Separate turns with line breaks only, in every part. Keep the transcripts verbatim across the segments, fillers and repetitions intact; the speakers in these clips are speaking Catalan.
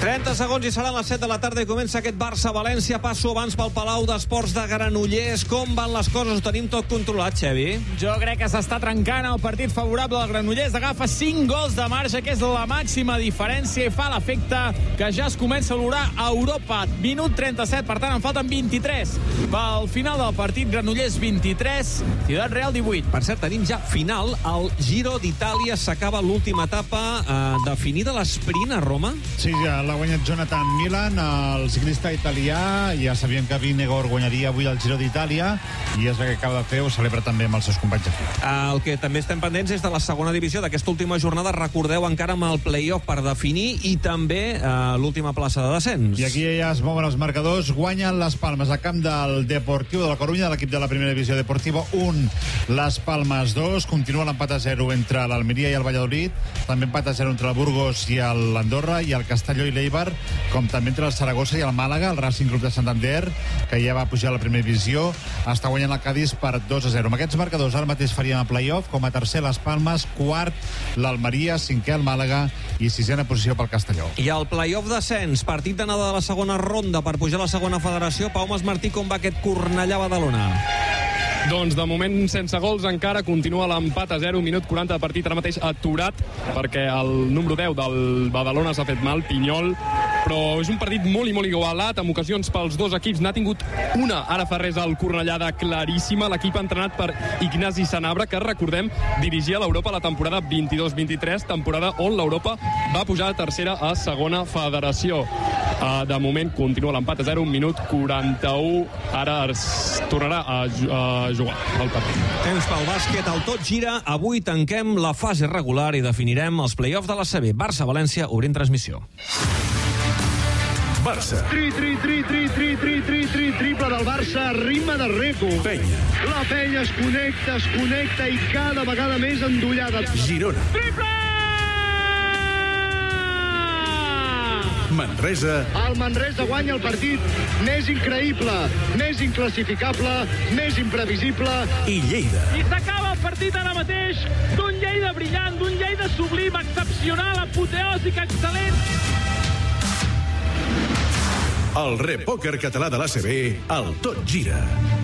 trenta segons i seran les set de la tarda i comença aquest Barça-València. Passo abans pel Palau d'Esports de Granollers. Com van les coses? Ho tenim tot controlat, Xevi?
Jo crec que s'està trencant el partit favorable del Granollers. Agafa cinc gols de marge, que és la màxima diferència, i fa l'efecte que ja es comença a olorar a Europa. Minut trenta-set, per tant en falten vint-i-tres. Pel final del partit, Granollers vint-i-tres, Ciutat Real divuit.
Per cert, tenim ja final. El Giro d'Itàlia s'acaba l'última etapa eh, definida l'esprint a Roma.
Sí, ja l'ha guanyat Jonathan Milan, el ciclista italià. Ja sabíem que Vingegaard guanyaria avui el Giro d'Itàlia i és el que acaba de fer, ho celebra també amb els seus companys de fila.
El que també estem pendents és de la segona divisió d'aquesta última jornada. Recordeu encara amb el play-off per definir i també eh, l'última plaça de descens.
I aquí ja es mouen els marcadors. Guanyen les Palmes a camp del Deportiu de la Corunya, de l'equip de la primera divisió Deportivo un, les Palmes dos. Continua l'empat a zero entre l'Almeria i el Valladolid, també empat a zero entre el Burgos i l'Andorra, i el Castelló i l'Eibar, com també entre el Saragossa i el Màlaga. El Racing Club de Santander, que ja va pujar a la primera divisió, està guanyant el Cádiz per dos a zero. Amb aquests marcadors ara mateix faríem el play-off. Com a tercer les Palmes, quart l'Almeria, cinquè el Màlaga i sisena posició pel Castelló.
I el play-off descens, partit d'anada de la segona ronda per pujar a la segona federació. Pau Masmartí, com va aquest Cornellà-Badalona?
Doncs de moment sense gols encara, continua l'empat a zero, minut quaranta de partit, ara mateix aturat perquè el número deu del Badalona s'ha fet mal, Pinyol, però és un partit molt i molt igualat, amb ocasions pels dos equips. N'ha tingut una, ara fa res, al Cornellà, de claríssima. L'equip entrenat per Ignasi Sanabra, que recordem dirigia l'Europa la temporada vint-i-dos vint-i-tres, temporada on l'Europa va pujar a tercera a segona federació. Uh, de moment continua l'empat a zero, minut quaranta-u, ara es tornarà a, a jugar el partit.
Temps pel bàsquet, el tot gira. Avui tanquem la fase regular i definirem els play-offs de la C B. Barça-València, obrint transmissió.
Barça.
Tri, tri, tri, tri, tri, tri, tri, tri, triple del Barça, ritme de rècord.
Penya.
La penya es connecta, es connecta i cada vegada més endollada.
Girona.
Triple!
Manresa.
El Manresa guanya el partit més increïble, més inclassificable, més imprevisible.
I Lleida.
I s'acaba el partit ara mateix d'un Lleida brillant, d'un Lleida sublim, excepcional, apoteòsic, excel·lent.
El repòquer català de l'A C B, el tot gira.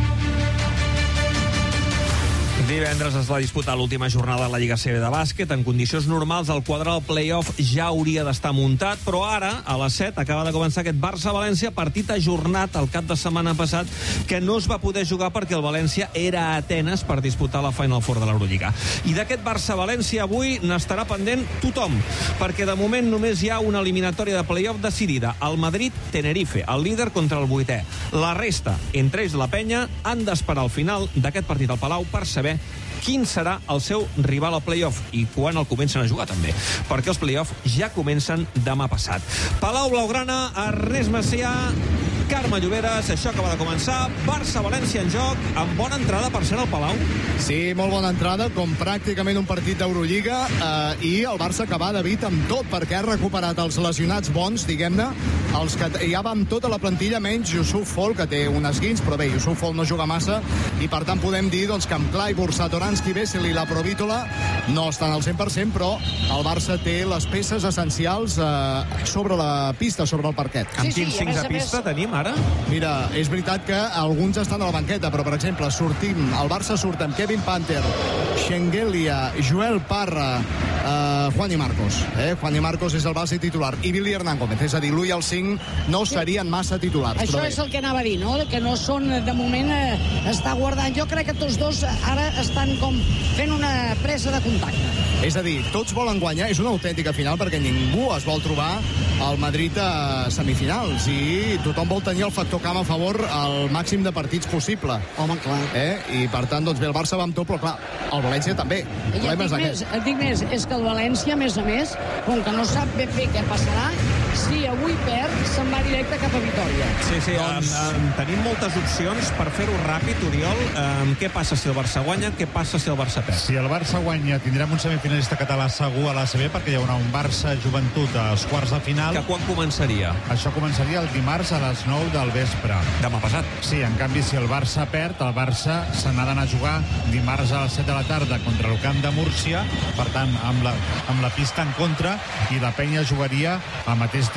Divendres es va disputar l'última jornada de la Lliga C B de bàsquet. En condicions normals, el quadre del play-off ja hauria d'estar muntat, però ara, a les set, acaba de començar aquest Barça-València, partit ajornat el cap de setmana passat, que no es va poder jugar perquè el València era a Atenes per disputar la Final Four de l'Eurolliga. I d'aquest Barça-València avui n'estarà pendent tothom, perquè de moment només hi ha una eliminatòria de play-off decidida. El Madrid-Tenerife, el líder contra el vuitè. La resta, entre ells la Penya, han d'esperar al final d'aquest partit al Palau per saber quin serà el seu rival al play-off i quan el comencen a jugar també, perquè els play-off ja comencen demà passat. Palau Blaugrana, Ernest Macià, Carme Lloberes, això acaba de començar. Barça-València en joc, amb bona entrada per ser al Palau.
Sí, molt bona entrada, com pràcticament un partit d'Eurolliga, eh, i el Barça que va de David amb tot, perquè ha recuperat els lesionats bons, diguem-ne, els que ja va amb tota la plantilla, menys Yusuf Fall, que té un esguins, però bé, Yusuf Fall no juga massa, i per tant podem dir doncs, que amb Clyburn, Satoranski, Vesely i la Provítola no estan al cent per cent, però el Barça té les peces essencials eh, sobre la pista, sobre el parquet.
Amb sí, quins sí, cincs a, a pista més... tenim ara?
Mira, és veritat que alguns estan a la banqueta, però per exemple, sortim, el Barça surt amb Kevin Panther, Schengelia, Joel Parra, eh, Juan i Marcos. Eh? Juan i Marcos és el base titular, i Billy Hernán Gómez, és a dir, l'u i el cinc no serien massa titulars.
Això és el que anava a dir, no? Que no són, de moment, eh, està guardant. Jo crec que tots dos ara estan com fent una presa de contacte.
És a dir, tots volen guanyar, és una autèntica final perquè ningú es vol trobar al Madrid a semifinals i tothom vol tenir el factor camp a favor al màxim de partits possible.
Home, clar.
Eh? I per tant, doncs bé, el Barça va amb tot, però clar, el València també. El problema és aquest.
Et dic més, és que el València, a més a més, com que no sap ben bé què passarà, si avui perd, se'n va directe cap a Vitòria.
Sí, sí, doncs... um, um, tenim moltes opcions per fer-ho ràpid, Oriol. Um, què passa si el Barça guanya? Què passa si el Barça perd?
Si el Barça guanya, tindrem un semifinalista català segur a l'A C B, perquè hi haurà un Barça-Joventut als quarts de final.
Que quan començaria?
Això començaria el dimarts a les nou del vespre.
Demà passat.
Sí, en canvi, si el Barça perd, el Barça se n'ha d'anar a jugar dimarts a les set de la tarda contra el camp de Múrcia, per tant, amb la, amb la pista en contra, i la Penya jugaria el mateix dimarts, com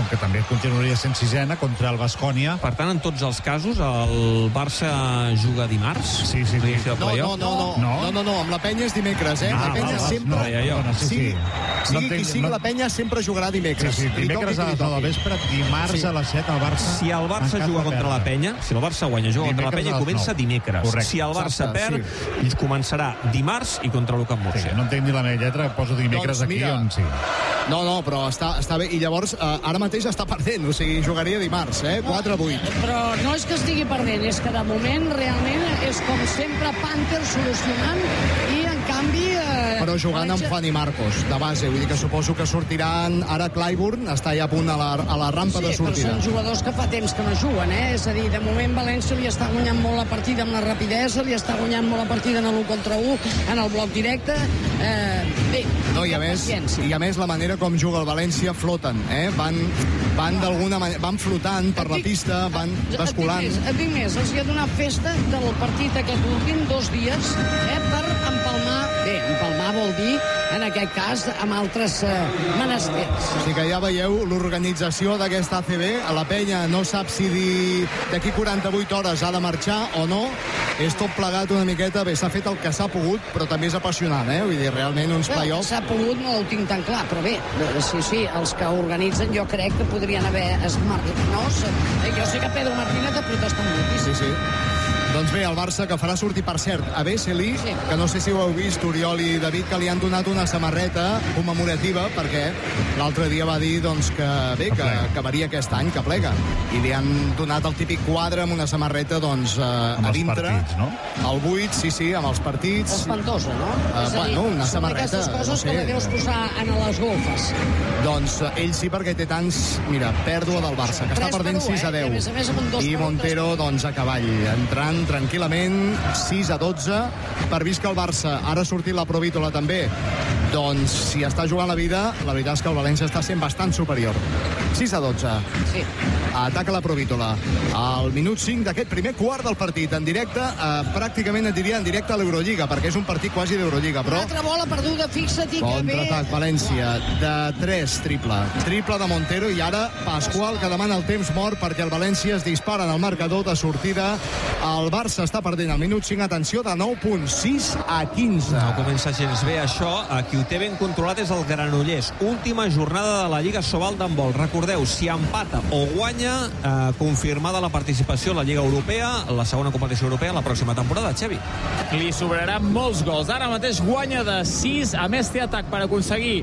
que també continuaria sent sisena contra el Baskonia.
Per tant, en tots els casos, el Barça juga dimarts?
Sí, sí, sí.
No, no, no, no, no, no, no, no, amb la penya és dimecres, eh?
Ah,
la penya
val,
sempre...
no, ja, ja. No, sí, sí.
Sí, sigui qui sigui, la penya sempre jugarà dimecres.
Sí, sí, dimecres a les nou del vespre, dimarts a les set al Barça.
Si el Barça juga contra la penya, si el Barça guanya, juga contra la penya, comença dimecres.
Correcte.
Si el Barça perd, començarà dimarts i contra l'U Camp Murcia.
No entenc ni la meva lletra, poso dimecres aquí on sí.
No, no, però està, està bé. I llavors, eh, ara mateix està perdent, o sigui, jugaria dimarts, eh? quatre a vuit.
Però no és que estigui perdent, és que de moment realment és com sempre Panther solucionant i en canvi... Eh,
però jugant amb Juan i Marcos, de base. Vull dir que suposo que sortiran... Ara Clyburn està ja a punt a la, a la rampa
sí,
de sortida.
Sí, però són jugadors que fa temps que no juguen, eh? És a dir, de moment València li està guanyant molt la partida amb la rapidesa, li està guanyant molt la partida en l'u contra u, en el bloc directe. Eh, bé,
no, i a més, i a més la manera com juga el València floten, eh? Van, van d'alguna manera, van flotant per la pista, van basculant.
Et dic més, et dic més, els hi ha donat festa del partit aquest últim, dos dies, eh, per empalmar, bé, empalmar vol dir, en aquest cas, amb altres eh, menesters.
O sigui que ja veieu l'organització d'aquesta A C B, a la penya no sap si d'aquí quaranta-vuit hores ha de marxar o no, és tot plegat una miqueta, bé, s'ha fet el que s'ha pogut, però també és apassionant, eh? Vull dir, realment uns play-offs...
S'ha pogut, no ho tinc tan clar, però bé, sí, sí, els que organitzen jo crec que podrien haver esmart, no? Jo sé que Pedro Martínez ha protestat moltíssim.
Sí, sí. Doncs bé, el Barça que farà sortir, per cert, a Vesely, sí. que no sé si ho heu vist, Oriol i David, que li han donat una samarreta commemorativa, perquè l'altre dia va dir doncs, que bé, que acabaria aquest any, que plega. I li han donat el típic quadre amb una samarreta doncs, a, a dintre.
Partits, no?
Al buit, sí, sí, amb els partits.
Espantosa, no?
Uh,
És
bueno,
dir,
una samarreta,
són coses
no sé.
que la deus posar en les golfes.
Doncs ell sí, perquè té tants... Mira, pèrdua del Barça, que està perdent sis a deu.
Eh? A més a més, amb un dos
I Montero, doncs, a cavall, entrant tranquil·lament, sis a dotze, per vist que el Barça ara ha sortit la Provítola també, doncs si està jugant la vida, la veritat és que el València està sent bastant superior. sis a dotze.
Sí.
Ataca la Provítola. Al minut cinc d'aquest primer quart del partit, en directe, eh, pràcticament et diria en directe a l'Eurolliga, perquè és un partit quasi d'Eurolliga, però...
Una altra bola perduda, fixa't i que bé...
Contraatac, València, de tres, triple. Triple de Montero, i ara Pasqual, que demana el temps mort perquè el València es dispara en el marcador de sortida. El Barça està perdent al minut cinc, atenció, de nou punt sis a quinze.
No comença gens bé això. A qui ho té ben controlat és el Granollers. Última jornada de la Lliga Sobal d'handbol. Recordeu, si empata o guanya, eh, confirmada la participació a la Lliga Europea, la segona competició europea la pròxima temporada, Xevi.
Li sobraran molts gols. Ara mateix guanya de sis. A més, té atac per aconseguir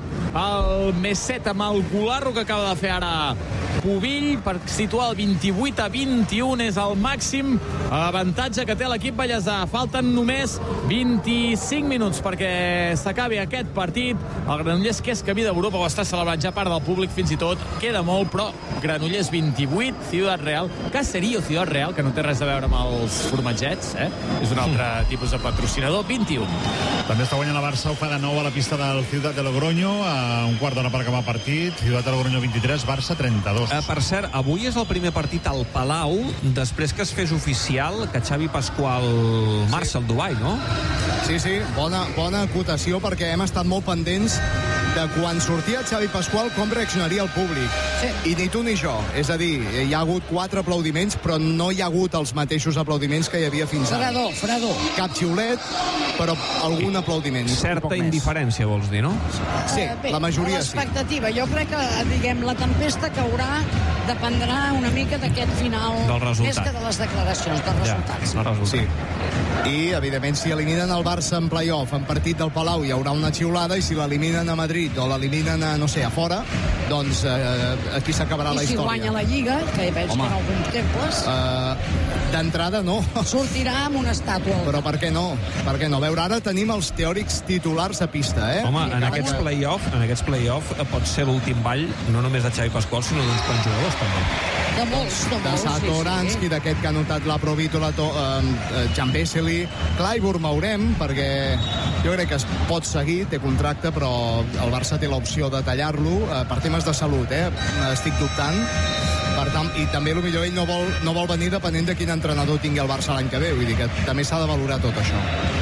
el més set amb el Colarro que acaba de fer ara Pubill per situar el vint-i-vuit a vint-i-un. És el màxim avantatge que té l'equip ballesà. Falten només vint-i-cinc minuts perquè s'acabi aquest partit. El Granollers, que és camí d'Europa, ho està celebrant ja part del públic fins i tot. Queda molt, però Granollers vint-i-vuit, Ciudad Real, Caserío Ciudad Real, que no té res a veure amb els formatgets, eh? És un altre tipus de patrocinador, vint-i-un.
També està guanyant la Barça, ho fa de nou a la pista del Ciutat de Logroño, a un quart d'hora per acabar el partit. Ciutat de Logroño vint-i-tres, Barça trenta-dos.
Eh, per cert, avui és el primer partit al Palau després que es fes oficial que Xavi Pasqual marxa al Dubai, no?
Sí, sí, bona, bona acotació, perquè hem estat molt pendents de quan sortia Xavi Pasqual com reaccionaria el públic. Sí. I ni tu ni jo. És a dir, hi ha hagut quatre aplaudiments, però no hi ha hagut els mateixos aplaudiments que hi havia fins ara.
Fredor, fredor.
Cap xiulet, però algun aplaudiment.
Certa indiferència, vols dir, no?
Sí,
eh, bé,
la majoria sí.
L'expectativa. Jo crec que, diguem, la tempesta caurà, dependrà una mica d'aquest final.
Del resultat.
Més que de les declaracions, dels resultats.
Ja, resultat.
Sí. I, evidentment, si eliminen el Barça en play-off, en partit del Palau, hi haurà una xiulada, i si l'eliminen a Madrid o l'eliminen a, no sé, a fora, doncs eh, aquí s'acabarà la història.
I si guanya la Lliga, que veig Home. que no ho contemples...
Uh, D'entrada, no.
Sortirà amb una estàtua.
Però per què no? Per què no? A veure, ara tenim els teòrics titulars a pista, eh?
Home, en aquests play-off, en aquests play-off pot ser l'últim ball, no només de Xavi Pasqual, sinó d'uns quants jugadors, també.
De molts, de molts.
De Sato Oransky, sí, sí. d'aquest que ha notat la Provítola, eh, Jan Vesely, Clyburn veurem, perquè jo crec que es pot seguir, té contracte, però el Barça té l'opció de tallar-lo eh, per temes de salut, eh? Estic dubtant. Per tant, i també potser ell no vol, no vol venir depenent de quin entrenador tingui el Barça l'any que ve, vull dir que també s'ha de valorar tot això.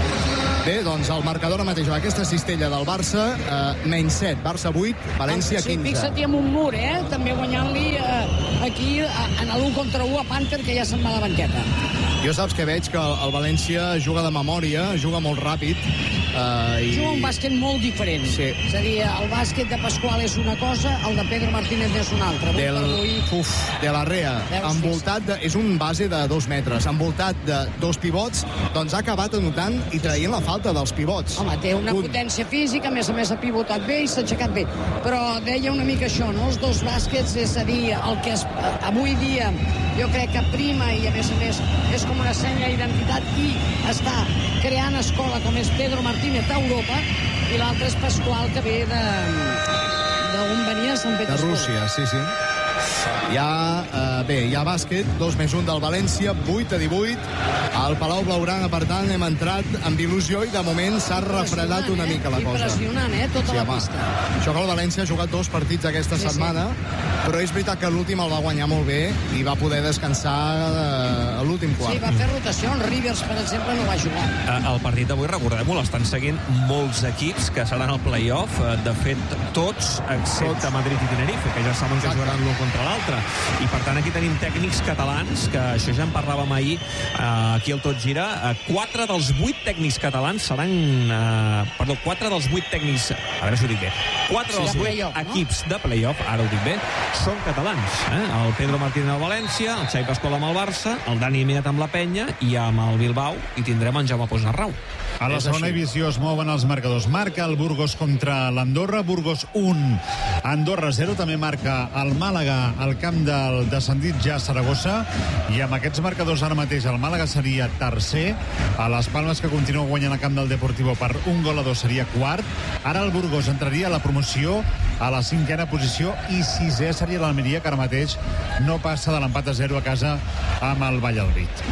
Bé, doncs el marcador mateix, aquesta cistella del Barça, eh, menys set, Barça vuit, València
sí,
quinze.
Fixa't-hi amb un mur, eh? També guanyant-li aquí en l'un contra u a Panther, que ja se'n va a la banqueta.
Jo saps que veig que el València juga de memòria, juga molt ràpid. Uh, i...
Juga un bàsquet molt diferent.
Sí.
És a dir, el bàsquet de Pasqual és una cosa, el de Pedro Martínez és una altra.
Del... Uf, de la Rea, envoltat de... És un base de dos metres, envoltat de dos pivots, doncs ha acabat anotant i traient la falta dels pivots.
Home, té una
un...
potència física, a més a més ha pivotat bé i s'ha aixecat bé. Però deia una mica això, no? Els dos bàsquets, és a dir, el que es... avui dia jo crec que prima i a més a més és com una senya d'identitat i està creant escola com és Pedro Martínez d'Europa i l'altre és Pasqual, que ve de d'on venia, Sant Petersburg.
De Rússia, sí, sí. Hi ha, eh, bé, hi ha bàsquet, dos més un del València, vuit a divuit. Al Palau Blaugrana, per tant, hem entrat amb il·lusió i de moment s'ha refredat una mica la cosa.
Impressionant, eh? Tota
sí,
la
home.
pista.
Això que el València ha jugat dos partits aquesta sí, setmana, sí. Però és veritat que l'últim el va guanyar molt bé i va poder descansar eh, a l'últim quart.
Sí, va fer rotació. El Rivers, per exemple, no va jugar.
El partit d'avui, recordem-ho, l'estan seguint molts equips que seran al play-off. De fet, tots, excepte tots. Madrid i Tenerife, que ja saben que jugaran l'un contra l'altre. I, per tant, aquí tenim tècnics catalans, que això ja en parlàvem ahir, eh, aquí al Tot Gira. Eh, quatre dels vuit tècnics catalans seran... Eh, perdó, quatre dels vuit tècnics... A veure si ho dic bé. Quatre dels
sí,
vuit equips no? de play-off, ara ho dic bé, són catalans. Eh? El Pedro Martínez al València, el Xavi Pasqual amb el Barça, el Dani Miet amb la Penya i amb el Bilbao, i tindrem en Jaume Posarrau.
A la segona divisió es mouen els marcadors. Marca el Burgos contra l'Andorra, Burgos un, Andorra zero. També marca el Màlaga al camp del descendit ja Saragossa, i amb aquests marcadors ara mateix el Màlaga seria tercer, a les Palmes, que continua guanyant el camp del Deportivo per un gol a dos, seria quart. Ara el Burgos entraria a la promoció a la cinquena posició i sisè seria l'Almeria, que ara mateix no passa de l'empat a zero a casa amb el Valladolid.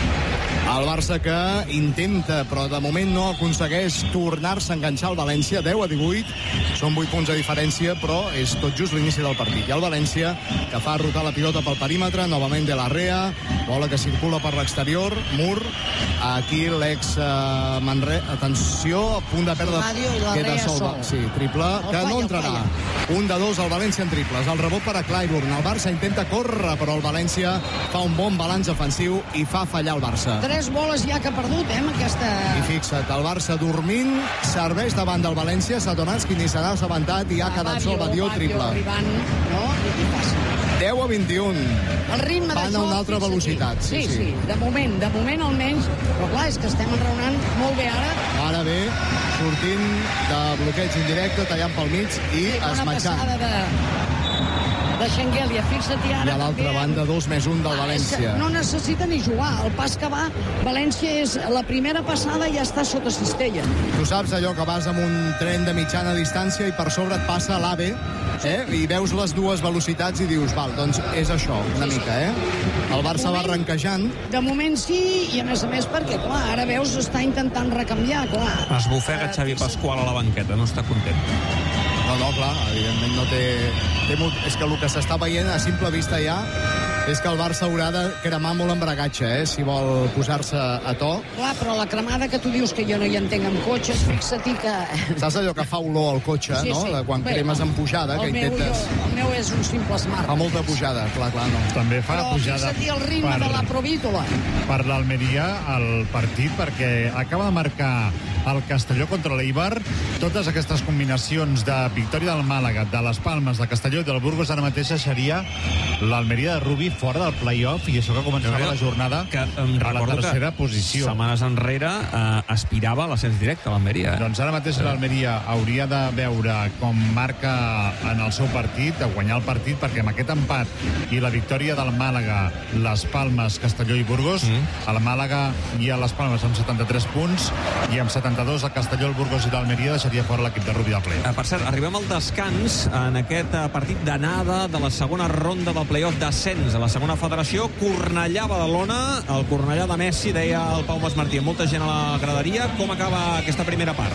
El Barça que intenta, però de moment no aconsegueix tornar-se a enganxar el València. Deu a divuit, són vuit punts de diferència, però és tot just l'inici del partit. I el València, que fa rotar la pilota pel perímetre, novament de la Rea, bola que circula per l'exterior, Mur, aquí l'ex uh, Manre... Atenció, a punt de perdre...
Queda sol.
Sí, triple, que no entrarà. Un de dos al València en triples. El rebot per a Clyburn. El Barça intenta córrer, però el València fa un bon balanç defensiu i fa fallar el Barça.
Tres boles ja que ha perdut, eh, amb aquesta...
I fixa't, el Barça dormint, serveix davant del València, Satonats, qui ni s'ha assabentat i ha quedat sol, Badió, triple.
Arribant, no? I passa.
deu a vint i un.
El ritme de
van a una altra velocitat.
Sí, sí, sí, de moment, de moment almenys, però clar, és que estem enraonant molt bé ara.
Ara bé, sortint de bloqueig indirecte, tallant pel mig i
sí,
esmatxant.
Una passada de... de Xenguelia, fixa't-hi ara.
I a l'altra banda, dos més un del València.
No necessita ni jugar. El pas que va, València és la primera passada i ja està sota cistella.
Tu saps allò que vas amb un tren de mitjana distància i per sobre et passa l'A V, eh? I veus les dues velocitats i dius, val, doncs és això, una sí, mica, eh? El Barça moment, va arrenquejant.
De moment sí, i a més a més perquè, clar, ara veus, està intentant recanviar, clar.
Es bofega Xavi Pasqual a la banqueta, no està content.
No, no, clar, evidentment no té... té molt... És que el que s'està veient a simple vista ja és que el Barça haurà de cremar molt embragatge, eh, si vol posar-se a to.
Clar, però la cremada que tu dius que jo no hi entenc amb cotxes, fixa-t'hi que...
Saps allò que fa olor al cotxe,
sí,
no?
Sí.
De quan Bé, cremes en pujada, que
meu,
intentes...
Jo, el meu és un simple smart.
Fa molta pujada, clar, clar, no.
També fa
però
pujada
fixa-t'hi el ritme per, de la Provítola.
Per l'Almeria, el partit, perquè acaba de marcar el Castelló contra l'Eibar. Totes aquestes combinacions de victòria del Màlaga, de les Palmes, de Castelló i del Burgos ara mateix seria l'Almeria de Rubi fora del play-off, i això que començava la jornada
que, um,
a la tercera posició.
Setmanes enrere eh, aspirava a l'ascens directe a l'Almeria. Eh?
Doncs ara mateix l'Almeria hauria de veure com marca en el seu partit, de guanyar el partit, perquè amb aquest empat i la victòria del Màlaga, les Palmes, Castelló i Burgos, mm. el Màlaga i a les Palmes amb setanta-tres punts i amb setanta-dos a Castelló, el Burgos i l'Almeria deixaria fora l'equip de Rubi del play-off.
Eh, per cert, arribem al descans en aquest eh, partit d'anada de la segona ronda del play-off d'ascens a la segona federació. Cornellà-Badalona, el Cornellà de Messi, deia el Pau Masmartí, amb molta gent a la graderia. Com acaba aquesta primera part?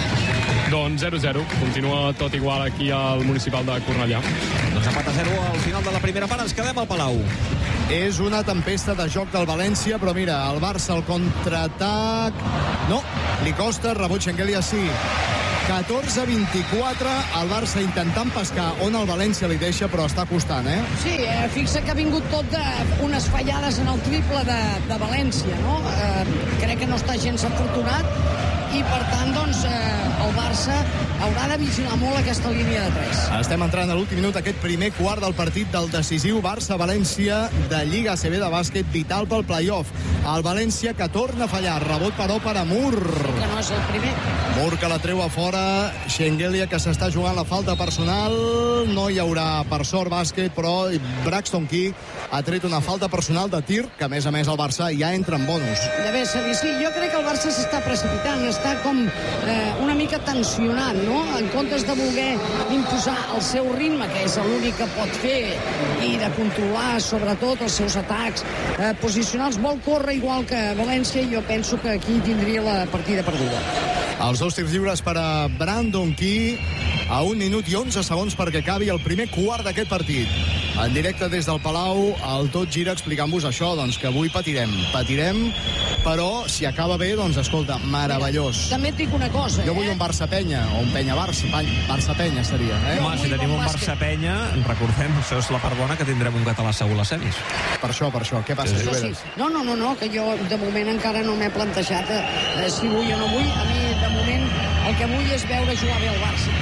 Doncs zero zero, continua tot igual aquí al municipal de Cornellà.
Doncs empat a zero al final de la primera part, ens quedem al Palau.
És una tempesta de joc del València, però mira, el Barça al contraatac... No, li costa, rebot Xenguelia sí. catorze vint-i-quatre, el Barça intentant pescar on el València li deixa, però està costant, eh?
Sí, eh, fixa que ha vingut tot d'unes fallades en el triple de, de València, no? Eh, crec que no està gens afortunat i, per tant, doncs, eh, el Barça haurà de vigilar molt aquesta línia de tres.
Estem entrant a l'últim minut, aquest primer quart del partit del decisiu Barça-València de Lliga A C B de bàsquet, vital pel play-off. El València que torna a fallar, rebot però per a Mur.
Que no és el primer.
Mur que la treu a fora, Schengelia que s'està jugant la falta personal, no hi haurà per sort bàsquet, però Braxton Key ha tret una falta personal de tir, que a més a més el Barça ja entra en bonus.
De bé, sí, jo crec que el Barça s'està precipitant, està com eh, una mica tensionat, no? En comptes de voler imposar el seu ritme, que és l'únic que pot fer, i de controlar sobretot els seus atacs eh, posicionals, vol córrer igual que València, i jo penso que aquí tindria la partida perduda.
Els dos tirs lliures per a Brandon Key a un minut i onze segons perquè acabi el primer quart d'aquest partit. En directe des del Palau, el Tot Gira explicant-vos això, doncs que avui patirem. Patirem, però si acaba bé, doncs escolta, meravellós.
Mira, també et dic una cosa,
jo vull
eh?
un Barça-Penya, o un Penya-Barça, Barça-Penya seria, eh?
Home, si tenim un Barça-Penya, recordem, això és la part bona, que tindrem un català segur a les semis.
Per això, per això. Què passa,
sí, sí. No, no, no, no, que jo de moment encara no m'he plantejat eh, si vull o no vull. A mi, de moment, el que vull és veure jugar bé el Barça.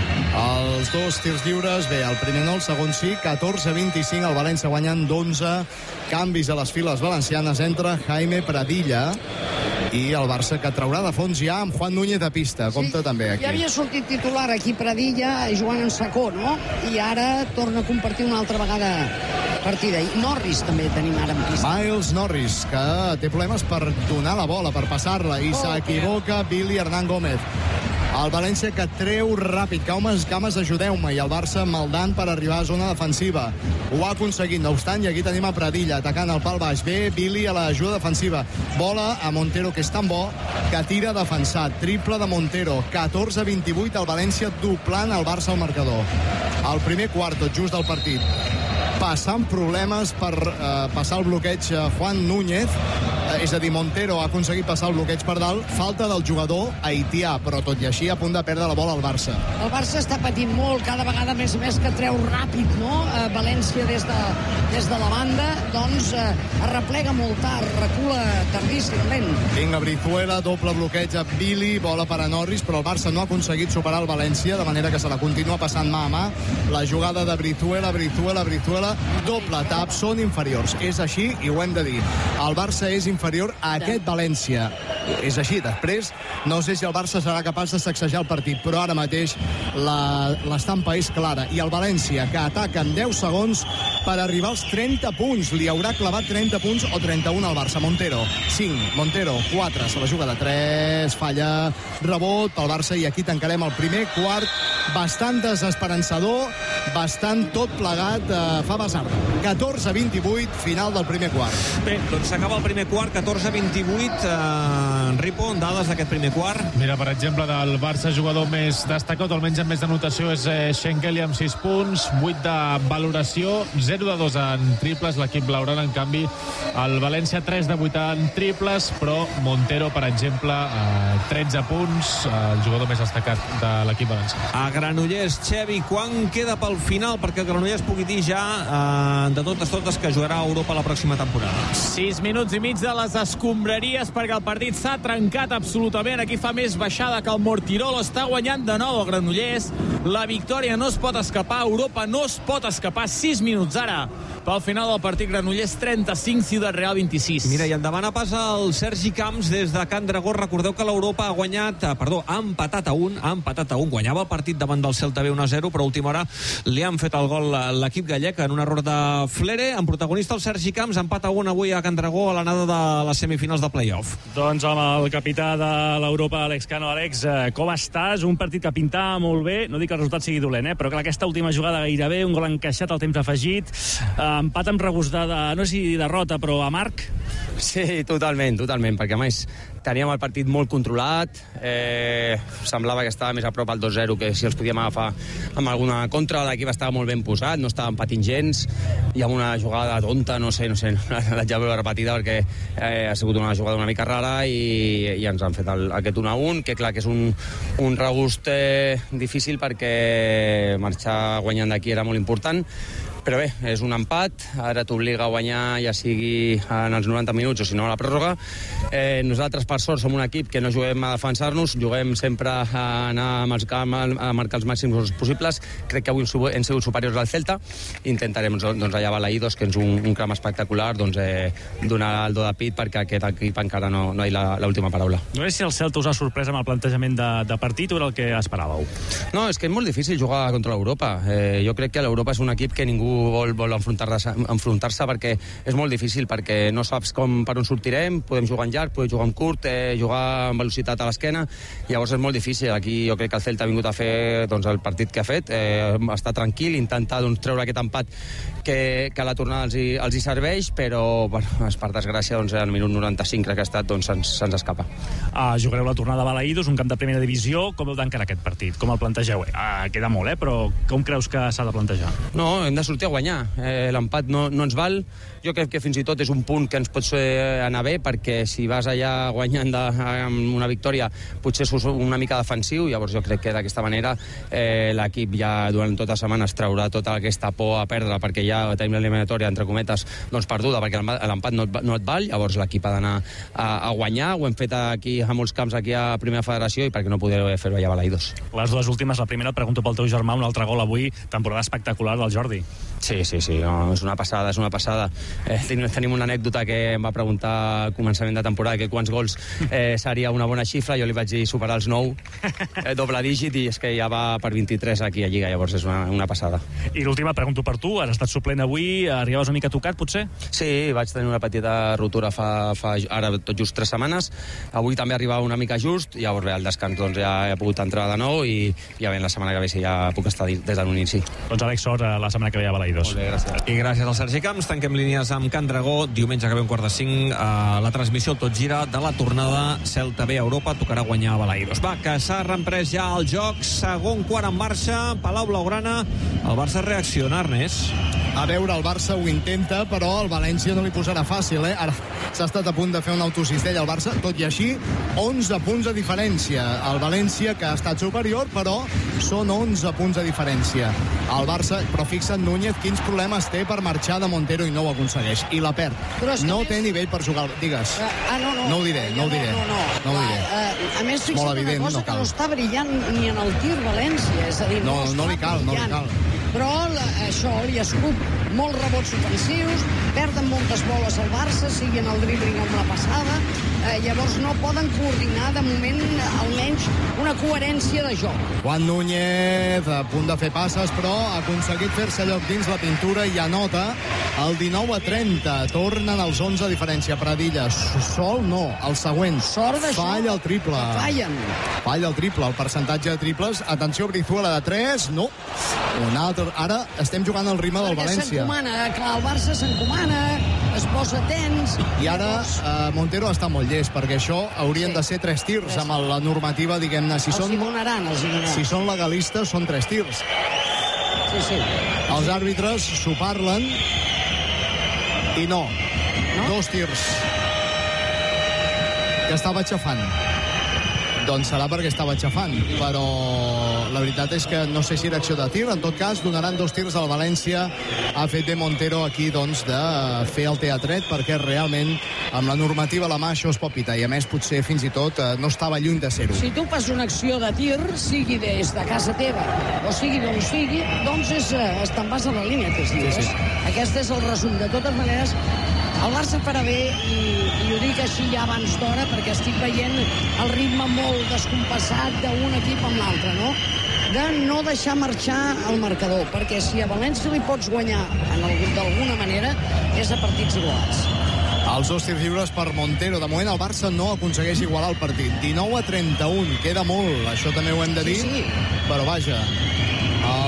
Els dos tirs lliures, bé, el primer no, el segon sí, catorze vint-i-cinc, el València guanyant d'onze, canvis a les files valencianes, entra Jaime Pradilla i el Barça que traurà de fons ja amb Juan Núñez de pista, compta sí, també aquí.
Ja havia sortit titular aquí Pradilla jugant en secó, no? I ara torna a compartir una altra vegada partida. I Norris també tenim ara en pista.
Miles Norris, que té problemes per donar la bola, per passar-la, i oh, s'equivoca okay. Billy Hernán Gómez. El València que treu ràpid, Cames, Cames ajudeu-me, i el Barça maldant per arribar a zona defensiva. Ho ha aconseguit, no obstant, i aquí tenim a Pradilla atacant el pal baix. Bé, Billy a l'ajuda defensiva. Bola a Montero, que és tan bo, que tira defensat. Triple de Montero. catorze vint-i-vuit, el València doblant el Barça al marcador. El primer quart, tot just del partit. Passant problemes per eh, passar el bloqueig a Juan Núñez, eh, és a dir, Montero ha aconseguit passar el bloqueig per dalt, falta del jugador haitià, però tot i així a punt de perdre la bola al Barça.
El Barça està patint molt, cada vegada més més que treu ràpid, no? Eh, València des de, des de la banda, doncs eh, es replega molt tard, recula tardíssim, lent.
Vinga, Brizuela, doble bloqueig a Billy, bola per a Norris, però el Barça no ha aconseguit superar el València, de manera que se la continua passant mà a mà. La jugada de Brizuela, Brizuela, Brizuela, doble tap, són inferiors. És així i ho hem de dir. El Barça és inferior a aquest València. És així. Després, no sé si el Barça serà capaç de sacsejar el partit, però ara mateix l'estampa és clara. I el València, que ataca en deu segons per arribar als trenta punts. Li haurà clavat trenta punts o trenta-un al Barça. Montero, cinc. Montero, quatre. Se la juga de tres. Falla. Rebot pel Barça i aquí tancarem el primer quart. Bastant desesperançador, bastant tot plegat, eh, fa basar. catorze vint-i-vuit, final del primer quart.
Bé, doncs s'acaba el primer quart, catorze vint-i-vuit. Eh, Ripo, dades d'aquest primer quart.
Mira, per exemple, del Barça, jugador més destacat, o almenys amb més denotació, és eh, Schengelia amb sis punts, vuit de valoració, zero de dos en triples, l'equip blaugrana, en canvi, el València tres de vuit en triples, però Montero, per exemple, eh, tretze punts, eh, el jugador més destacat de l'equip valencià.
A Granollers, Xevi, quan queda pel final perquè el Granollers pugui dir ja eh, de totes totes que jugarà a Europa la pròxima temporada?
Sis minuts i mig de les escombraries perquè el partit s'ha trencat absolutament. Aquí fa més baixada que el Mortirolo. Està guanyant de nou el Granollers. La victòria no es pot escapar. Europa no es pot escapar. Sis minuts ara pel final del partit. Granollers trenta-cinc, Ciutat Real vint-i-sis.
Mira, i endavant a pas el Sergi Camps des de Can Dragó. Recordeu que l'Europa ha guanyat, perdó, ha empatat a un, ha empatat a un. Guanyava el partit davant del Celta B un a zero, però a última hora li han fet el gol l'equip gallec en un error de Flere. En protagonista el Sergi Camps, empat a un avui a Can Dragó a l'anada de les semifinals de play-off.
Doncs amb el capità de l'Europa, Àlex Cano. Àlex, com estàs? Un partit que pintava molt bé, no dic que el resultat sigui dolent, eh? Però que aquesta última jugada gairebé, un gol encaixat al temps afegit, eh, empat amb regust de, de, no sé si derrota, però amarg?
Sí, totalment, totalment, perquè a més teníem el partit molt controlat, eh, semblava que estava més a prop al dos zero que si els podíem agafar amb alguna contra, l'equip estava molt ben posat, no estàvem patint gens, i amb una jugada tonta, no sé, no sé, l'haig de veure repetida perquè eh, ha sigut una jugada una mica rara i, i ens han fet el, aquest un a un, que clar que és un, un regust eh, difícil perquè marxar guanyant d'aquí era molt important, però bé, és un empat, ara t'obliga a guanyar ja sigui en els noranta minuts o si no a la pròrroga. Eh, nosaltres, per sort, som un equip que no juguem a defensar-nos, juguem sempre a anar amb els camp, a marcar els màxims possibles. Crec que avui hem sigut superiors al Celta. Intentarem doncs, allà a Balaïdos, que és un, un camp espectacular, doncs, eh, donar el do de pit perquè aquest equip encara no, no hi ha l'última paraula.
No sé si el Celta us ha sorprès amb el plantejament de, de partit o era el que esperàveu?
No, és que és molt difícil jugar contra l'Europa. Eh, jo crec que l'Europa és un equip que ningú vol, vol enfrontar-se enfrontar-se perquè és molt difícil, perquè no saps com per on sortirem, podem jugar en llarg, podem jugar en curt, eh, jugar amb velocitat a l'esquena, llavors és molt difícil. Aquí jo crec que el Celta ha vingut a fer doncs, el partit que ha fet, eh, estar tranquil, intentar doncs, treure aquest empat que, que a la tornada els hi, els hi serveix, però bueno, per desgràcia doncs, al minut noranta-cinc crec que ha estat, doncs, se'ns, se'ns escapa.
Ah, jugareu la tornada a Balaïdos, un camp de primera divisió. Com heu d'encarar aquest partit? Com el plantegeu? Ah, queda molt, eh? Però com creus que s'ha de plantejar?
No, hem de sortir a guanyar. Eh, l'empat no, no ens val. Jo crec que fins i tot és un punt que ens pot anar bé, perquè si vas allà guanyant de, amb una victòria potser és una mica defensiu, llavors jo crec que d'aquesta manera eh, l'equip ja durant tota la setmana es traurà tota aquesta por a perdre, perquè ja tenim l'eliminatòria entre cometes doncs perduda, perquè l'empat no, no et val, llavors l'equip ha d'anar a, a guanyar. Ho hem fet aquí a molts camps aquí a Primera Federació i perquè no podreu fer-ho allà a Balaïdos.
Les dues últimes, la primera et pregunto pel teu germà, un altre gol avui, temporada espectacular del Jordi.
Sí, sí, sí, no, és una passada, és una passada. Eh, tenim, tenim una anècdota que em va preguntar al començament de temporada que quants gols eh, seria una bona xifra, jo li vaig dir superar els nou, eh, doble dígit, i és que ja va per vint-i-tres aquí a Lliga, llavors és una, una passada.
I l'última pregunto per tu, has estat suplent avui, arribaves una mica tocat, potser?
Sí, vaig tenir una petita rotura fa, fa ara tot just tres setmanes, avui també arribava una mica just, llavors bé, al descans doncs, ja he pogut entrar de nou i ja ben la setmana que ve sí, ja puc estar des de l'inici.
Doncs Àlex, sort la setmana que ve a Balaïdos.
Molt bé, gràcies.
I gràcies al Sergi Camps, tanquem línies amb Can Dragó, diumenge que ve un quart de cinc a la transmissió Tot Gira de la tornada Celta B a Europa, tocarà guanyar a Balaïdos. Va, que s'ha reemprès ja el joc, segon quart en marxa, Palau Blaugrana, el Barça reacciona, Ernest.
A veure, el Barça ho intenta, però el València no li posarà fàcil, eh? Ara s'ha estat a punt de fer un autocistell al Barça, tot i així, onze punts de diferència. El València, que ha estat superior, però són onze punts de diferència. El Barça, però fixa't, Núñez, quins problemes té per marxar de Montero i no ho aconsegueix. I la perd. No té nivell per jugar. Digues.
Ah, no, no.
No ho diré, no ho diré.
No, no,
no ho diré.
Uh, a més, fixa't
molt evident,
una cosa,
no
que no està brillant ni en el tir València. És a dir,
no,
no,
no li cal, no li cal.
Però la, això li escup molts rebots ofensius, perden moltes boles al Barça, sigui en el dribbling o amb la passada, eh, llavors no poden coordinar de moment almenys una coherència de joc.
Juan Núñez a punt de fer passes, però ha aconseguit fer-se lloc dins la pintura i anota el dinou a trenta. Tornen els onze a diferència. Pradilla, sol no, el següent.
Sort d'això.
Falla el triple.
Fallen.
Falla el triple, el percentatge de triples. Atenció, Brizuela de tres, no. Un altre. Ara estem jugant al ritme del València.
S'encomana, clar, el Barça s'encomana, es posa tens.
I ara eh, Montero està molt llest, perquè això haurien sí. de ser tres tirs sí. amb la normativa, diguem-ne. Si, són,
donaran,
si són legalistes, són tres tirs.
Sí, sí.
Els àrbitres s'ho parlen i no. no. Dos tirs. Que estava aixafant. Doncs serà perquè estava aixafant, però la veritat és que no sé si era acció de tir. En tot cas, donaran dos tirs al València. Ha fet de Montero aquí, doncs, de fer el teatret, perquè realment amb la normativa a la mà això es pot pitar, i a més potser fins i tot no estava lluny de ser-ho.
Si tu fas una acció de tir, sigui des de casa teva o sigui d'on sigui, doncs és, te'n vas a la línia, que es diu. Sí, sí. Aquest és el resum. De totes maneres, el Barça farà bé, i, i ho dic així ja abans d'hora, perquè estic veient el ritme molt descompassat d'un equip amb l'altre, no? De no deixar marxar el marcador, perquè si a València li pots guanyar d'alguna manera, és a partits igualats.
Els dos tirs lliures per Montero. De moment el Barça no aconsegueix igualar el partit. dinou a trenta-un, queda molt, això també ho hem de dir.
Sí, sí.
Però vaja, el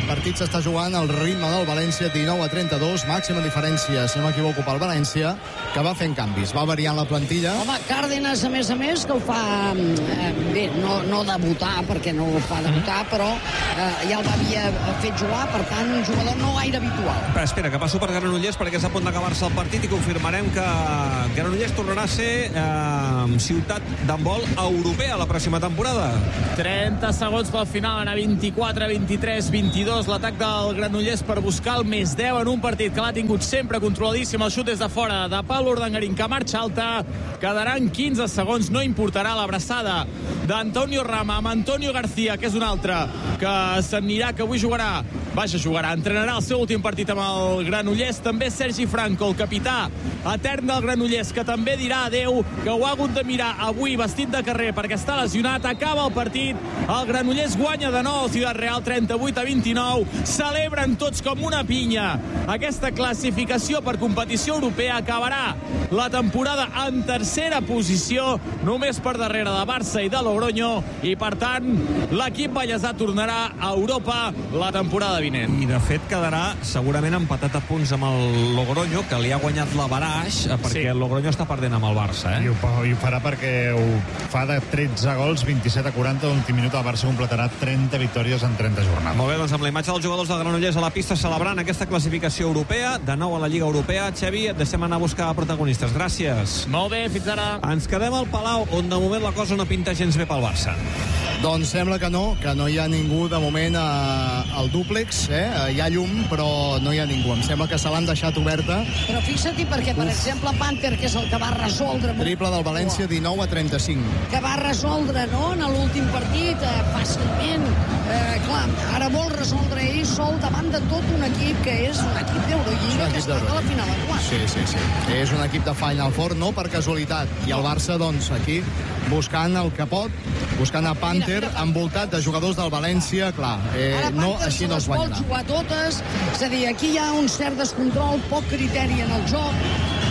partit s'està jugant al ritme del València, dinou a trenta-dos, màxima diferència, si no m'equivoco, pel València, que va fent canvis, va variant la plantilla.
Home, Cárdenas, a més a més, que ho fa eh, bé, no, no debutar, perquè no ho fa debutar, però eh, ja el va havia fet jugar, per tant, un jugador no gaire habitual.
Però espera, que passo per Granollers perquè és a punt d'acabar-se el partit i confirmarem que Granollers tornarà a ser eh, ciutat d'handbol europea la pròxima temporada.
trenta segons pel final, anar vint-i-quatre, vint-i-tres, vint-i-dos, l'atac del Granollers per buscar el més deu en un partit que l'ha tingut sempre controladíssim, el xut des de fora de Pablo Urdangarín, que marxa alta, quedaran quinze segons, no importarà l'abraçada d'Antonio Rama amb Antonio García, que és un altre que s'anirà, que avui jugarà, vaja, jugarà, entrenarà el seu últim partit amb el Granollers, també Sergi Franco, el capità etern del Granollers, que també dirà adeu, que ho ha hagut de mirar avui vestit de carrer perquè està lesionat, acaba el partit, el Granollers guanya de nou al Ciudad Real, trenta-vuit a vint-i-nou, celebren tots com una pinya aquesta classificació per competició europea, acabarà la temporada en tercera posició, només per darrere de Barça i de Logroño, i per tant l'equip ballesà tornarà a Europa la temporada vinent.
I de fet quedarà segurament empatat a punts amb el Logroño, que li ha guanyat la Baraix, perquè sí. El Logroño està perdent amb el Barça, eh?
I ho, i ho farà perquè ho fa de tretze gols, vint-i-set a quaranta, l'últim minut el Barça completarà trenta victòries en trenta jornades.
Molt bé, doncs amb la imatge dels jugadors del Granollers a la pista celebrant aquesta classificació europea, de nou a la Lliga Europea. Xavi, et deixem anar a buscar protagonistes. Gràcies.
Molt bé, fins ara.
Ens quedem al Palau, on de moment la cosa no pinta gens bé pel Barça.
Doncs sembla que no, que no hi ha ningú de moment a, al dúplex, eh? Hi ha llum, però no hi ha ningú. Em sembla que se l'han deixat oberta.
Però fixa't-hi, perquè, per Uf. exemple, Panther, que és el que va resoldre...
Triple del València, dinou a trenta-cinc.
Que va resoldre, no?, en l'últim partit, eh, fàcilment. Eh, clar, ara vol resoldre ell sol davant de tot un equip que és un equip d'Eurolliga que està a la final a quart.
Sí, sí, sí. És un equip de Final Four, no per casualitat. I el Barça, doncs, aquí, buscant el que pot, buscant a Panther, mira, mira, envoltat de jugadors del València, clar, eh, ara no, així no es guanyarà.
Ara Panther se les vol jugar totes, és a dir, aquí hi ha un cert descontrol, poc criteri en el joc,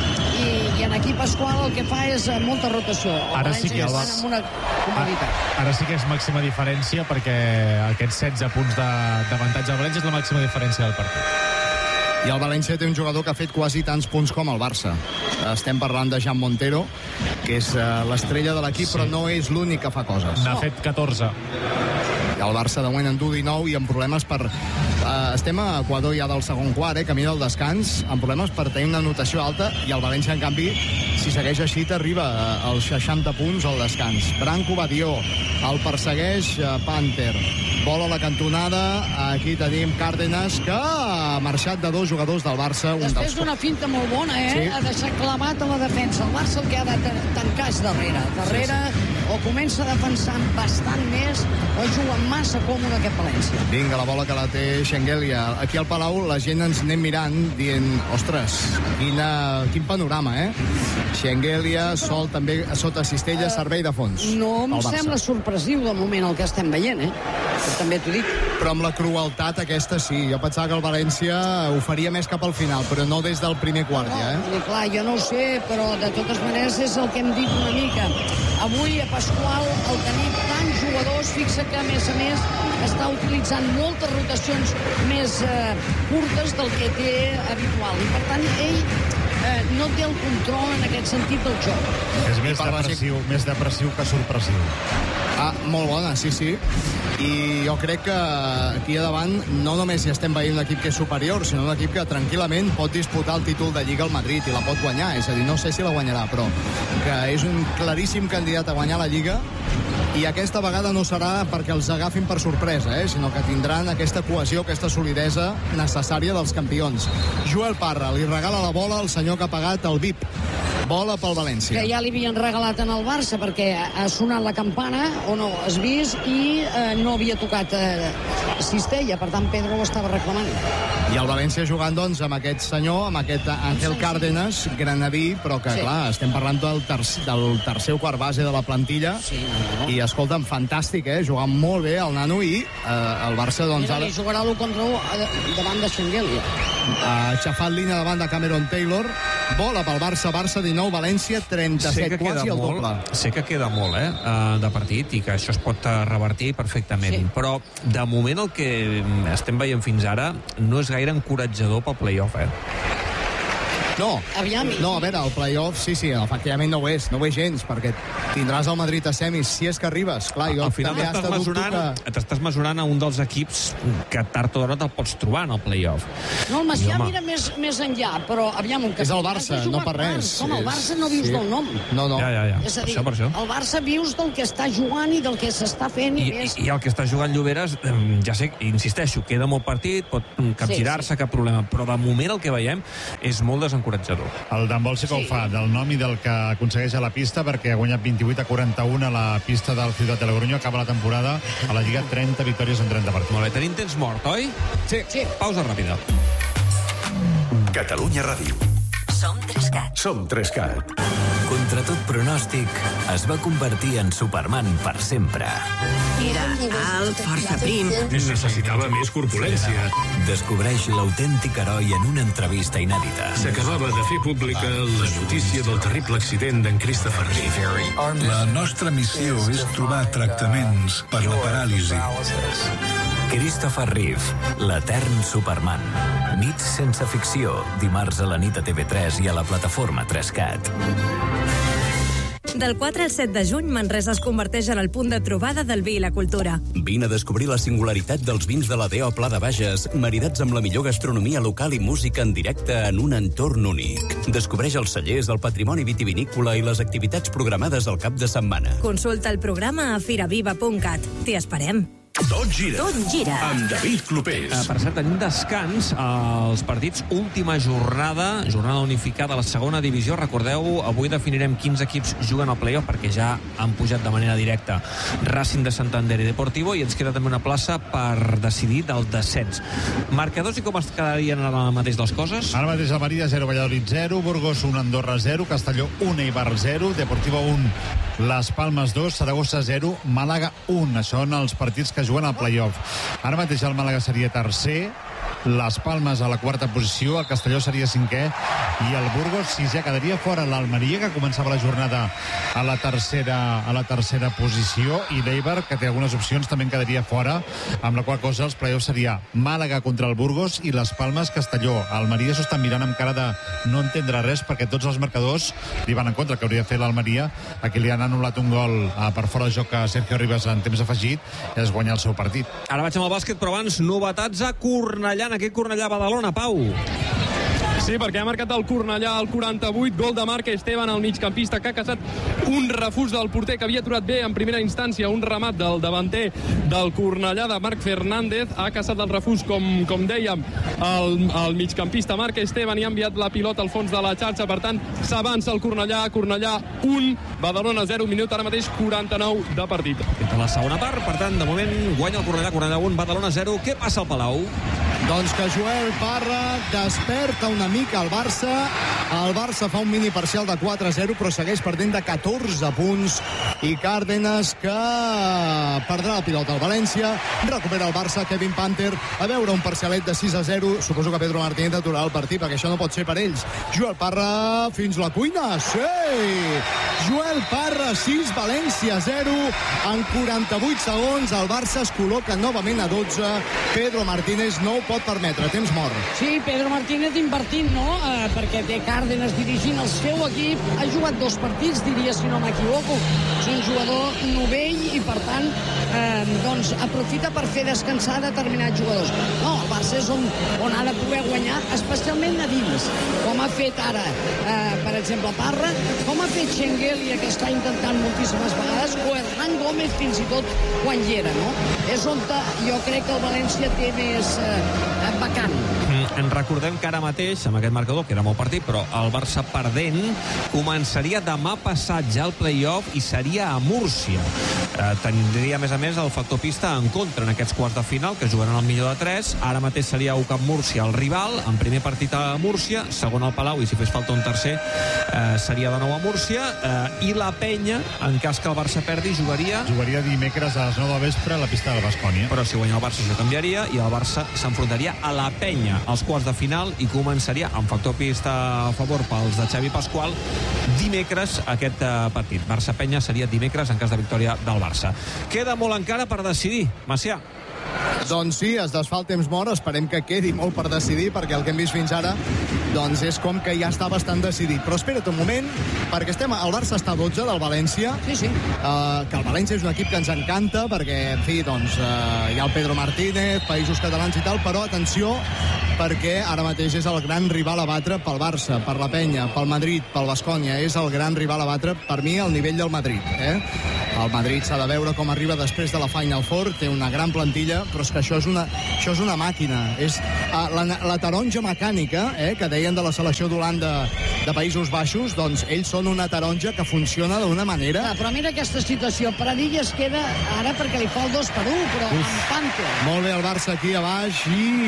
i, i en aquí Pasqual el que fa és molta rotació. El
ara
València
sí que el...
amb una comoditat.
Ara, ara sí que és màxima diferència, perquè aquests setze punts d'avantatge al València és la màxima diferència del partit.
I el València té un jugador que ha fet quasi tants punts com el Barça. Estem parlant de Jan Montero, que és uh, l'estrella de l'equip, sí. Però no és l'únic que fa coses.
N'ha no. fet catorze.
I el Barça de moment en du dinou i amb problemes per... Uh, estem a Equador ja del segon quart, eh, camí del descans, amb problemes per tenir una notació alta, i el València, en canvi, si segueix així, t'arriba als seixanta punts al descans. Branco Badió, el persegueix uh, Panther. Bola a la cantonada, aquí tenim Cárdenas, que ha marxat de dos jugadors del Barça. Un
Després
dels...
d'una finta molt bona, eh? Sí. Ha deixat clavat a la defensa. El Barça el que ha de tancar és darrere. Darrere, sí, sí. O comença a defensar bastant més, o juga massa còmode aquest València.
Vinga, la bola que la té Schengelia. Aquí al Palau la gent ens anem mirant, dient, ostres, quina, quin panorama, eh? Schengelia, sí, però... sol també sota cistella, uh, servei de fons.
No em sembla sorpresiu de moment el que estem veient, eh? També t'ho dic.
Però amb la crueltat aquesta sí. Jo pensava que el València ho faria més cap al final, però no des del primer quart,
no,
ja, eh?
Clar, jo no ho sé, però de totes maneres és el que hem dit una mica. Avui a Pasqual, el tenir tants jugadors, fixa que a més a més està utilitzant moltes rotacions més eh, curtes del que té habitual. I per tant, ell eh, no té el control en aquest sentit del joc.
És més depressiu, més depressiu que sorpressiu.
Ah, molt bona, sí, sí. I jo crec que aquí a davant no només hi estem veient un equip que és superior, sinó un equip que tranquil·lament pot disputar el títol de Lliga al Madrid i la pot guanyar. És a dir, no sé si la guanyarà, però que és un claríssim candidat a guanyar la Lliga, i aquesta vegada no serà perquè els agafin per sorpresa, eh? Sinó que tindran aquesta cohesió, aquesta solidesa necessària dels campions. Joel Parra li regala la bola al senyor que ha pagat el V I P. Bola pel València.
Que ja li havien regalat en el Barça, perquè ha sonat la campana, o no, has vist, i eh, no havia tocat eh, cistella, per tant Pedro ho estava reclamant.
I el València jugant, doncs, amb aquest senyor, amb aquest Ángel Cárdenas, granadí, però que, sí, clar, estem parlant del, tercer, del tercer o quart base de la plantilla,
sí, no.
I, escolta'm, fantàstic, eh? Jugant molt bé el nano, i eh, el Barça, doncs...
Mira, ara... jugarà l'u contra u davant de Schengelia.
Ha aixafat línia davant de Cameron Taylor. Bola pel Barça, Barça dinou, València trenta-set, sé quasi el doble.
Sé que queda molt, eh, de partit, i que això es pot revertir perfectament. Sí. Però, de moment, el que estem veient fins ara no és gaire encoratjador pel play-off, eh?
No,
Aviam.
no, a veure, el play-off, sí, sí, efectivament no ho és, no ho és gens, perquè tindràs el Madrid a semis, si és que arribes. Clar, jo
Al final
també
t'estàs
hasta dubto
mesurant,
que...
t'estàs mesurant a un dels equips que tard o d'hora te'l pots trobar en el play-off.
No, el Macià
Home.
mira més, més enllà, però aviam... Un
És el Barça, no per res.
Com el Barça no vius
Sí.
del nom.
No, no.
Ja, ja, ja.
És a
Per
dir,
això, per això.
el Barça vius del que està jugant i del que s'està fent i,
I,
més...
I el que està jugant Lloberes, eh, ja sé, insisteixo, queda molt partit, pot capgirar-se,
Sí, sí.
cap problema, però de moment el que veiem és molt desencoratjador.
El d'handbol sí que ho
Sí.
fa, del nom i del que aconsegueix a la pista, perquè ha guanyat vint-i-vuit a quaranta-un a la pista del Ciutat de Logroño, acaba la temporada a la Lliga trenta victòries en trenta partits.
Molt bé, tenim temps mort, oi?
Sí.
Sí.
Pausa ràpida.
Catalunya Ràdio.
Som Trescat.
Som Trescat.
Contra tot pronòstic, es va convertir en Superman per sempre.
Era alt, força prim.
Necessitava més corpulència.
Descobreix l'autèntic heroi en una entrevista inèdita.
S'acabava de fer pública la notícia del terrible accident d'en Christopher Reeve.
La nostra missió és trobar tractaments per la paràlisi.
Christopher Reeve, l'etern Superman. Nits sense ficció, dimarts a la nit a T V tres i a la plataforma Trescat.
Del quatre al set de juny, Manresa es converteix en el punt de trobada del vi i la cultura.
Vine a descobrir la singularitat dels vins de la D O Pla de Bages, maridats amb la millor gastronomia local i música en directe en un entorn únic. Descobreix els cellers, el patrimoni vitivinícola i les activitats programades al cap de setmana.
Consulta el programa a firaviva punt cat. T'hi esperem.
Tot gira.
Tot gira.
Amb David Clopés.
Eh, per cert, tenim descans als partits última jornada, jornada unificada a la segona divisió. Recordeu, avui definirem quins equips juguen al playoff, perquè ja han pujat de manera directa Racing de Santander i Deportivo, i ens queda també una plaça per decidir del descens. Marcadors i com es quedarien ara mateix les coses?
Ara mateix Almeria zero, Valladolid zero, Burgos un, Andorra zero, Castelló un, Eibar zero, Deportivo un, Las Palmas dos, Saragossa zero, Màlaga un. Això en els partits que juguen al playoff. Ara mateix el Màlaga seria tercer, les Palmes a la quarta posició, el Castelló seria cinquè i el Burgos sisè. Quedaria fora l'Almeria, que començava la jornada a la tercera, a la tercera posició, i l'Eibar, que té algunes opcions, també en quedaria fora, amb la qual cosa els playoffs seria Màlaga contra el Burgos i les Palmes Castelló. Almeria s'ho estan mirant amb cara de no entendre res, perquè tots els marcadors li van en contra. El que hauria de fer l'Almeria, a qui li han anul·lat un gol a per fora de joc a Sergio Ribas en temps afegit, és guanyar el seu partit.
Ara vaig amb el bàsquet, però abans novetats a Cornellà, en aquest Cornellà-Badalona, Pau.
Sí, perquè ha marcat el Cornellà al quaranta-vuit, gol de Marc Esteban, el migcampista, que ha caçat un refús del porter que havia aturat bé en primera instància, un remat del davanter del Cornellà, de Marc Fernández. Ha caçat el refús, com, com dèiem, el, el migcampista Marc Esteban, i ha enviat la pilota al fons de la xarxa. Per tant, s'avança el Cornellà, Cornellà un, Badalona zero, minut ara mateix quaranta-nou de partit.
A la segona part, per tant, de moment guanya el Cornellà, Cornellà un, Badalona zero. Què passa al Palau?
Doncs que Joel Parra desperta una mica el Barça. El Barça fa un mini parcial de quatre a zero, però segueix perdent de catorze punts. I Cárdenas, que perdrà la pilota al València. Recupera el Barça, Kevin Panther, a veure un parcialet de sis a zero. Suposo que Pedro Martínez aturarà el partit, perquè això no pot ser per ells. Joel Parra fins la cuina. Sí! Joel Parra sis, València zero. En quaranta-vuit segons el Barça es col·loca novament a dotze. Pedro Martínez no ho pot permetre. Temps mort.
Sí, Pedro Martínez invertint, no? Eh, perquè té Cárdenas dirigint el seu equip. Ha jugat dos partits, diria, si no m'equivoco. És un jugador novell i, per tant, eh, doncs aprofita per fer descansar determinats jugadors. No, el Barça és on, on ha de poder guanyar, especialment a dins, com ha fet ara, eh, per exemple, Parra, com ha fet Schengelia, que està intentant moltíssimes vegades, o Hernán Gómez, fins i tot quan hi era, no? És on jo crec que el València té més eh, vacant.
Mm, en recordem que ara mateix, amb aquest marcador, que era molt partit, però el Barça perdent, començaria demà passat ja el play-off i seria a Múrcia. Eh, tindria, a més a més, el factor pista en contra en aquests quarts de final, que jugaran al millor de tres. Ara mateix seria U C A M Múrcia el rival, en primer partit a Múrcia, segon al Palau, i si fes falta un tercer, eh, seria de nou a Múrcia, eh, i la Penya, en cas que el Barça perdi, jugaria...
Jugaria dimecres a les nou del vespre a la pista del Baskonia.
Però si guanya el Barça això canviaria, i el Barça s'enfrontaria a la Penya als quarts de final i començaria amb factor pista a favor pels de Xavi Pasqual dimecres aquest eh, partit. Barça-Penya seria dimecres en cas de victòria del Barça. Queda molt encara per decidir, Macià.
Doncs sí, es desfà el temps mort, esperem que quedi molt per decidir, perquè el que hem vist fins ara doncs és com que ja està bastant decidit. Però espera't un moment, perquè estem, el Barça està a dotze del València,
sí, sí.
Uh, que el València és un equip que ens encanta, perquè, en fi, doncs, uh, hi ha el Pedro Martínez, Països Catalans i tal, però atenció, perquè ara mateix és el gran rival a batre pel Barça, per la Penya, pel Madrid, pel Baskonia. És el gran rival a batre, per mi, al nivell del Madrid. Eh? El Madrid s'ha de veure com arriba després de la Final Four, té una gran plantilla, però és que això és una, això és una màquina. És uh, la, la taronja mecànica, eh, que deien de la selecció d'Holanda de Països Baixos, doncs ells són una taronja que funciona d'una manera...
Ah, però mira aquesta situació, Pradilla es queda ara perquè li fa el dos per un, però Uf. amb Panther.
Molt bé el Barça aquí a baix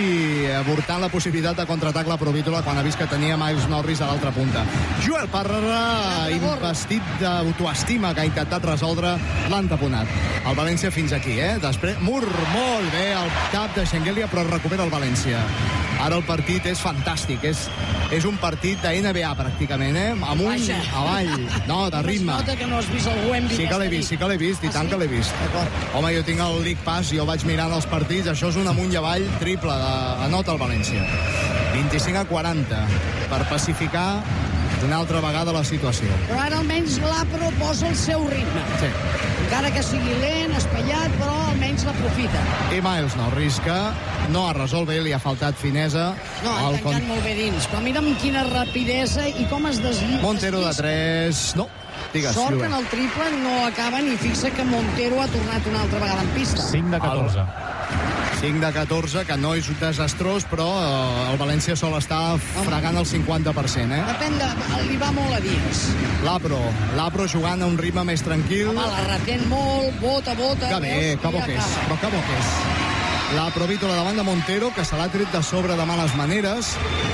i avortant la possibilitat de contraatac la Provítola quan ha vist que tenia Miles Norris a l'altra punta. Joel Parra, investit d'autoestima, que ha intentat resoldre l'antaponat. El València fins aquí, eh? Després, Mur, molt bé, el cap de Schengelia, però recupera el València. Ara el partit és fantàstic, és, és un partit de N B A pràcticament, eh? Amunt,
Baixa.
avall, no, de ritme.
Es nota que no has vist el Wembley.
Sí que l'he vist, sí que l'he vist, i tant que l'he vist. Home, jo tinc el League Pass, jo vaig mirant els partits, això és un amunt i avall triple, de, anota el València. vint-i-cinc a quaranta, per pacificar una altra vegada la situació.
Però ara almenys l'Apro posa el seu ritme.
Sí.
Encara que sigui lent, espaiat, però almenys l'aprofita.
I Miles Norris, que no ha resolt bé, li ha faltat finesa.
No, ha tancat con... molt bé dins, però mira amb quina rapidesa i com es deslliga.
Montero de tres... No, digues.
Sort que en el triple no acaben i fixa que Montero ha tornat una altra vegada en pista.
cinc de catorze.
cinc de catorze, que no és desastrós, però el València sol estar fregant el cinquanta per cent, eh?
Depèn de... li va molt a dins.
L'Apro, l'Apro jugant a un ritme més tranquil.
Home, la retén molt, bota, bota.
Que bé, que bo que és, però que bo que és. La Provítola davant de Montero, que se l'ha tret de sobre de males maneres.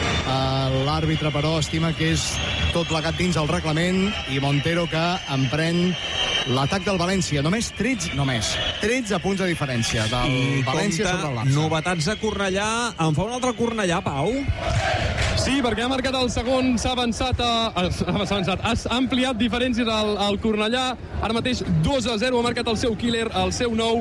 Uh, L'àrbitre, però, estima que és tot plegat dins el reglament, i Montero que emprèn l'atac del València. Només tretze, només tretze punts de diferència del
I
València
compte,
sobre el Barça.
Novetats a Cornellà. En fa un altre Cornellà, Pau?
Sí, perquè ha marcat el segon, s'ha avançat, a, s'ha avançat, ha ampliat diferències al, al Cornellà. Ara mateix dos a zero ha marcat el seu killer, el seu nou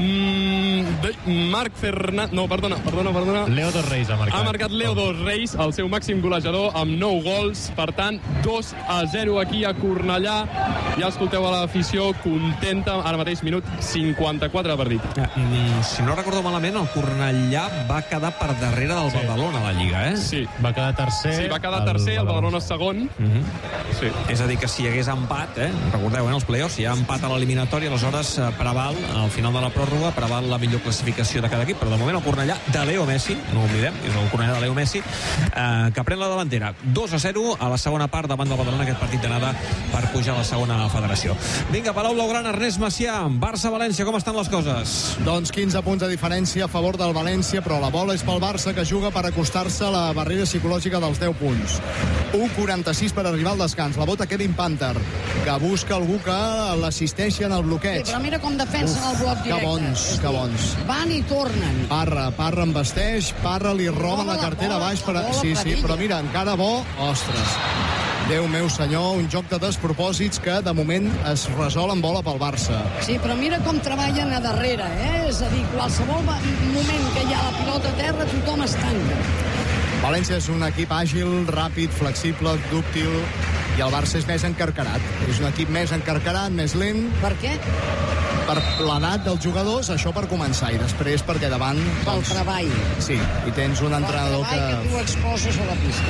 mm, de, Marc Fernández, no, perdona, perdona, perdona.
Leo Dos Reis ha marcat.
Ha marcat Leo Dos Reis, el seu màxim golejador, amb nou gols. Per tant, dos a zero aquí a Cornellà. Ja escolteu a l'afició contenta, ara mateix minut cinquanta-quatre de partit.
Ja, si no recordo malament, el Cornellà va quedar per darrere del sí. Badalona a la Lliga, eh?
Sí.
Va quedar tercer.
Sí, va quedar tercer, el Badalona segon.
Uh -huh. sí. És a dir, que si hi hagués empat, eh? recordeu, eh, els play-offs, si hi ha empat a l'eliminatòria, aleshores eh, preval, al final de la pròrroga, preval la millor classificació de cada equip, però de moment el Cornellà de Leo Messi, no ho oblidem, és el Cornellà de Leo Messi, eh, que pren la davantera. dos a zero a la segona part davant del Badalona, aquest partit d'anada per pujar a la segona federació. Vinga, Palau Blaugrana, Ernest Macià, Barça-València, com estan les coses?
Doncs quinze punts de diferència a favor del València, però la bola és pel Barça, que juga per acostar-se a la barrera psicològica dels deu punts. u quaranta-sis per arribar al descans. La bota Kevin Panther, que busca algú que l'assisteixi en el bloqueig.
Sí, però mira com defensen Uf, el bloc directe.
Que bons, que bons.
Van i tornen.
Parra, Parra embesteix, Parra li roben la cartera baix. Per... Sí, sí, però mira, encara bo. Ostres. Déu meu senyor, un joc de despropòsits que de moment es resol en bola pel Barça.
Sí, però mira com treballen a darrere, eh? És a dir, qualsevol moment que hi ha la pilota a terra, tothom es tanca.
València és un equip àgil, ràpid, flexible, dúctil, i el Barça és més encarcarat. És un equip més encarcarat, més lent.
Per què?
Per l'edat dels jugadors, això per començar, i després perquè davant...
Pel doncs, treball.
Sí, i tens un entrenador que...
Pel treball que tu exposes a la pista.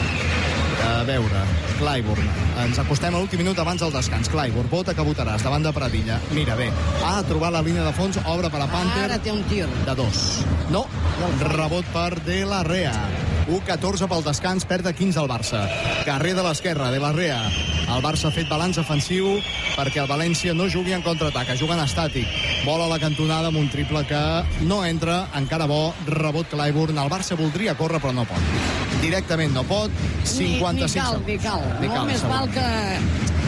A veure, Clyburn. Ens acostem a l'últim minut abans del descans. Clyburn, bota que votaràs davant de Pradilla. Mira, bé, ha trobat la línia de fons, obre per a Panther.
Ara té un tir.
De dos. No, rebot per De La Rea. u catorze pel descans, perd de quinze el Barça. Carrer de l'esquerra, De La Rea. El Barça ha fet balanç ofensiu perquè el València no jugui en contraatac, juga en estàtic. Bola a la cantonada amb un triple que no entra, encara bo, rebot Clyburn. El Barça voldria córrer però no pot. Directament no pot, cinquanta-sis
ni, ni cal, ni cal.
Ni cal,
no, més val que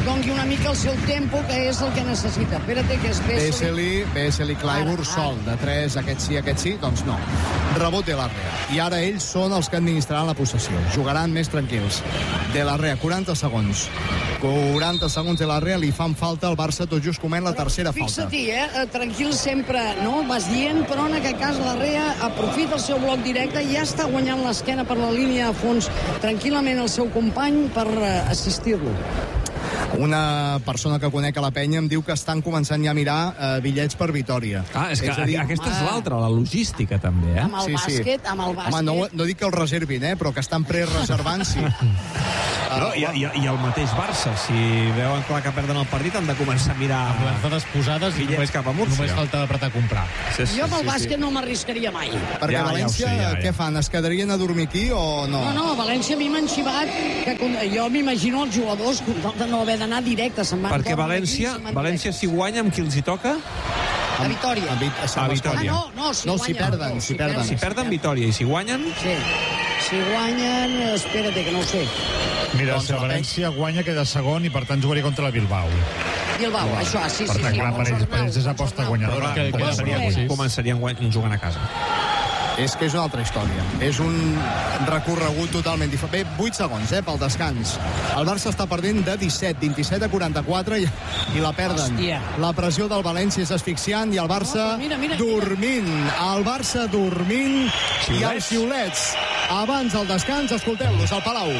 doni una mica el seu tempo, que és el que necessita. Espérate, que és
Vesely, Vesely Clyburn, sol, de tres, aquest sí, aquest sí, doncs no. Rebot de la Rea. I ara ells són els que administraran la possessió. Jugaran més tranquils. De la Rea, quaranta segons. quaranta segons de la Rea, li fan falta al Barça, tot just coment la tercera falta.
Fixa-t'hi, eh? Tranquil sempre, no? Vas dient, però en aquest cas la Rea aprofita el seu bloc directe i ja està guanyant l'esquena per la línia a fons tranquil·lament el seu company per assistir-lo.
Una persona que conec a la penya em diu que estan començant ja a mirar eh, bitllets per Vitòria.
Ah, és que
és a dir,
aquesta és l'altra, la logística, també, eh?
Amb el sí, bàsquet, sí. amb el bàsquet...
Home, no, no dic que el reservin, eh, però que estan pre-reservant, sí.
No, i, i, I el mateix Barça, si veuen clar que perden el partit, han de començar a mirar...
Amb les dades posades i només,
cap a Múrcia.
Només falta d'apretar a comprar.
Sí, sí,
jo amb el
sí,
bàsquet
sí.
no m'arriscaria mai.
Perquè
ja,
València,
ja sé, ja, ja.
què fan? Es quedarien a dormir aquí o no?
No, no, a València a mi m'han xivat que jo m'imagino els jugadors content de no haver d'anar directe. Se'n van
Perquè València, València si guanya, amb qui els hi toca?
A Vitòria.
A, Vit a,
a Vitòria.
Ah, no, no, si
no,
guanyen.
si perden,
no,
si perden.
Si perden, Vitòria. I si guanyen?
Sí. Si guanyen, espera't, que no ho sé.
Mira,
Doncs
si el València guanya, queda segon i per tant jugaria contra la Bilbao.
Bilbao, això, sí, sí.
Per tant,
sí,
clar, per ells, per ells és aposta guanyadora.
Que, que
Començarien, començarien guany- jugant a casa.
És que és una altra història. És un recorregut totalment diferent. Bé, vuit segons, eh, pel descans. El Barça està perdent de disset, vint-i-set a quaranta-quatre i, i la perden.
Hòstia.
La pressió del València és asfixiant i el Barça
No, mira, mira, mira.
dormint. El Barça dormint
Xiulets.
i els xiulets. Abans del descans, escolteu-los al Palau.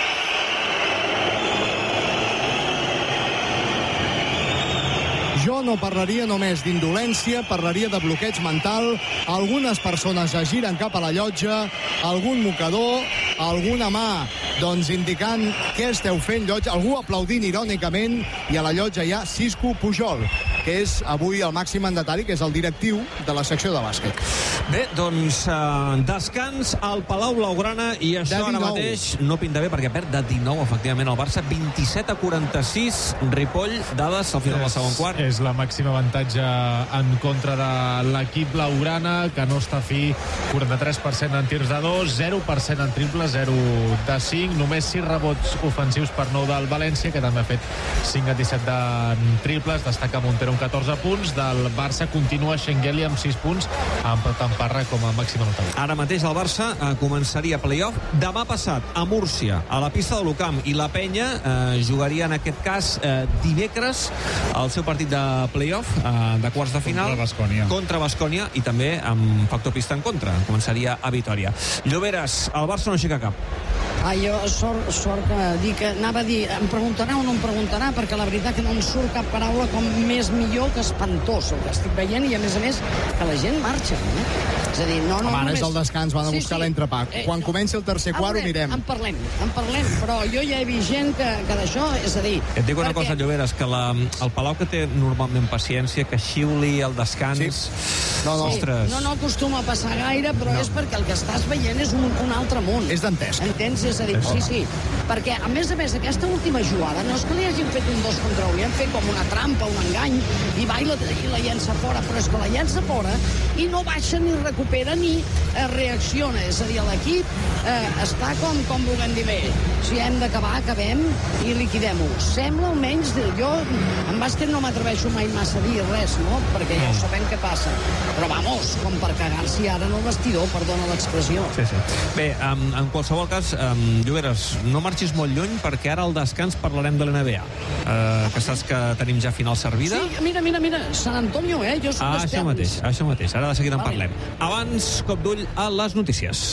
Jo no parlaria només d'indolència, parlaria de bloqueig mental. Algunes persones es giren cap a la llotja, algun mocador, alguna mà doncs indicant què esteu fent, llotja, algú aplaudint irònicament, i a la llotja hi ha Cisco Pujol, que és avui el màxim mandatari, que és el directiu de la secció de bàsquet.
Bé, doncs uh, descans al Palau Blaugrana i això ara mateix no pinta bé perquè perd de dinou, efectivament, el Barça, vint-i-set a quaranta-sis, Ripoll, dades al final del segon quart.
És la màxima avantatge en contra de l'equip blaugrana, que no està fi, quaranta-tres per cent en tirs de dos, zero per cent en triples, zero de cinc, només sis rebots ofensius per nou del València, que també ha fet cinc a disset de triples, destaca Montero amb catorze punts, del Barça continua Schengelli amb sis punts, amb Parra com a màxim anotador.
Ara mateix el Barça eh, començaria playoff demà passat a Múrcia, a la pista de l'U C A M, i la Penya eh, jugaria en aquest cas eh, dimecres el seu partit de playoff eh, de quarts de final
contra Baskonia.
contra Baskonia i també amb factor pista en contra. Començaria a Vitòria. Lloberes, el Barça no aixeca cap.
Ah, jo sort, sort que dic, anava a dir, em preguntarà o no em preguntarà, perquè la veritat que no em surt cap paraula com més millor que espantós el que estic veient, i a més a més que la gent marxa, eh? És a dir, no, no
Home, ara
només...
és el descans, van a
Sí,
buscar
sí.
l'entrepà.
Eh,
Quan comenci el tercer quart ho
veure,
mirem.
En parlem, en parlem, però jo ja he vist gent que, que d'això, és a dir...
Et dic una
perquè-
cosa, Lloberes, que la, el Palau, que té normalment paciència, que xiuli el descans...
Sí. No, no.
Ostres.
No, no acostuma a passar gaire, però no. És perquè el que estàs veient és un, un altre món.
És dantesc.
Entens? És a dir, sí, sí. Perquè, a més a més, aquesta última jugada no és que li hagin fet un dos contra un, li han fet com una trampa, un engany, i va i la, i la llença fora, però és que la llença fora i no baixa ni recupera ni eh, reacciona. És a dir, l'equip eh, està com, com vulguem dir, bé, si hem d'acabar, acabem i liquidem-ho. Sembla almenys, jo en bàsquet no m'atreveixo mai massa a dir res, no? Perquè ja sabem què passa. Però vamos, com per cagar-s'hi ara en el vestidor, perdona l'expressió.
Sí, sí. Bé, um, en qualsevol cas, um, Lloberes, no marxis molt lluny perquè ara al descans parlarem de l'N B A. Uh, que saps que tenim ja final servida?
Sí, mira, mira, mira, San Antonio, eh? Jo soc
Ah,
d'Esterns.
això mateix, això mateix. Ara de seguida en
Vale.
parlem. Abans, cop d'ull a les notícies.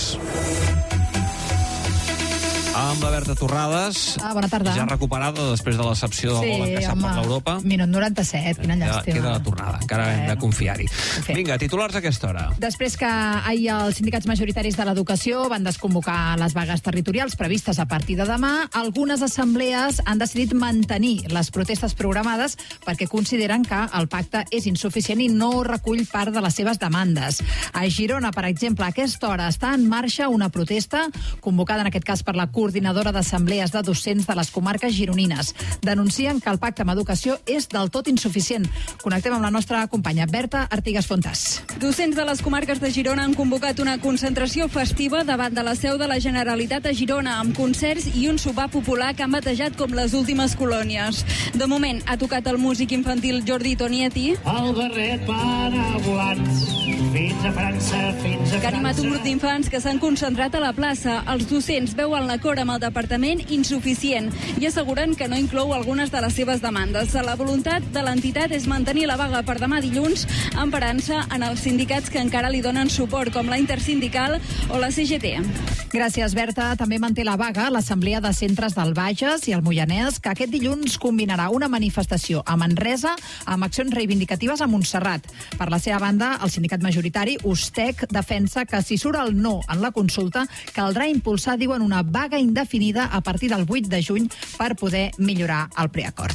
Amb la Berta Torrades,
Ah, bona tarda.
ja recuperada després de l'excepció del gol encaixat per l'Europa.
Minut noranta-set, quina
Queda,
llàstima.
queda la tornada, encara hem de confiar-hi. Vinga, titulars a aquesta hora.
Després que ahir els sindicats majoritaris de l'educació van desconvocar les vagues territorials previstes a partir de demà, algunes assemblees han decidit mantenir les protestes programades perquè consideren que el pacte és insuficient i no recull part de les seves demandes. A Girona, per exemple, a aquesta hora està en marxa una protesta convocada en aquest cas per la CUT coordinadora d'assemblees de docents de les comarques gironines. Denuncien que el pacte amb educació és del tot insuficient. Connectem amb la nostra companya Berta Artigas Fontas.
Docents de les comarques de Girona han convocat una concentració festiva davant de la seu de la Generalitat a Girona, amb concerts i un sopar popular que han batejat com les últimes colònies. De moment, ha tocat el músic infantil Jordi Tonietti.
El barret va anar volant fins a França, fins a França.
Que ha animat un grup d'infants que s'han concentrat a la plaça. Els docents veuen l'acord amb el departament insuficient i asseguren que no inclou algunes de les seves demandes. La voluntat de l'entitat és mantenir la vaga per demà dilluns, emparant-se en els sindicats que encara li donen suport, com la Intersindical o la C G T.
Gràcies, Berta. També manté la vaga l'Assemblea de Centres del Bages i el Moianès, que aquest dilluns combinarà una manifestació a Manresa amb accions reivindicatives a Montserrat. Per la seva banda, el sindicat majoritari, Ustec, defensa que si surt el no en la consulta, caldrà impulsar, diuen, una vaga indefinida a partir del vuit de juny per poder millorar el preacord.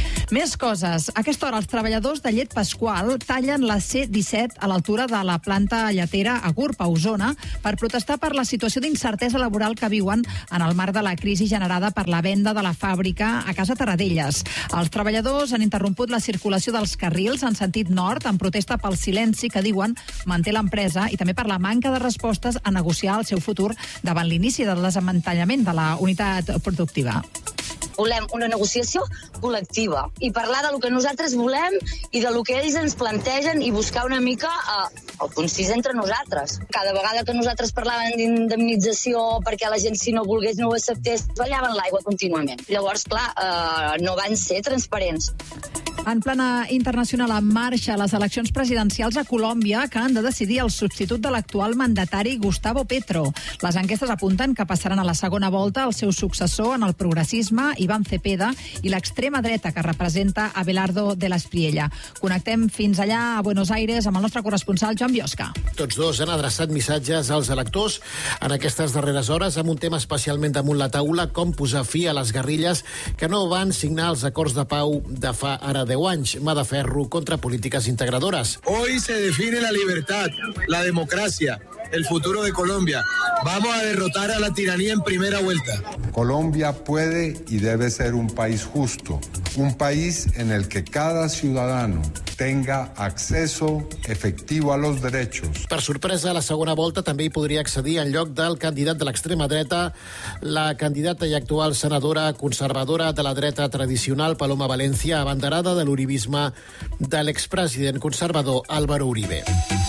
Més coses. A aquesta hora, els treballadors de Llet Pasqual tallen la C disset a l'altura de la planta lletera a Gurb, a Osona, per protestar per la situació d'incertesa laboral que viuen en el marc de la crisi generada per la venda de la fàbrica a Casa Terradellas. Els treballadors han interromput la circulació dels carrils en sentit nord en protesta pel silenci que, diuen, manté l'empresa i també per la manca de respostes a negociar el seu futur davant l'inici del desmantellament de la unitat productiva.
Volem una negociació col·lectiva i parlar de lo que nosaltres volem i de lo que ells ens plantegen i buscar una mica eh, el concís entre nosaltres. Cada vegada que nosaltres parlàvem d'indemnització perquè la gent, si no volgués, no ho acceptés, ballaven l'aigua contínuament. Llavors, clar, eh, no van ser transparents.
En plana internacional, en marxa les eleccions presidencials a Colòmbia, que han de decidir el substitut de l'actual mandatari Gustavo Petro. Les enquestes apunten que passaran a la segona volta el seu successor en el progressisme, Iván Cepeda, i l'extrema dreta, que representa Abelardo de la Espriella. Connectem fins allà a Buenos Aires amb el nostre corresponsal Joan Biosca.
Tots dos han adreçat missatges als electors en aquestes darreres hores amb un tema especialment damunt la taula, com posar fi a les guerrilles que no van signar els acords de pau de fa ara deu anys. Mà de ferro contra polítiques integradores.
Hoy se define la libertad, la democracia, el futuro de Colombia. Vamos a derrotar a la tiranía en primera vuelta.
Colombia puede y debe ser un país justo, un país en el que cada ciudadano tenga acceso efectivo a los derechos.
Per sorpresa, a la segona volta també hi podria accedir en lloc del candidat de l'extrema dreta, la candidata i actual senadora conservadora de la dreta tradicional, Paloma Valencia, abanderada de l'uribisme de l'expresident conservador Álvaro Uribe.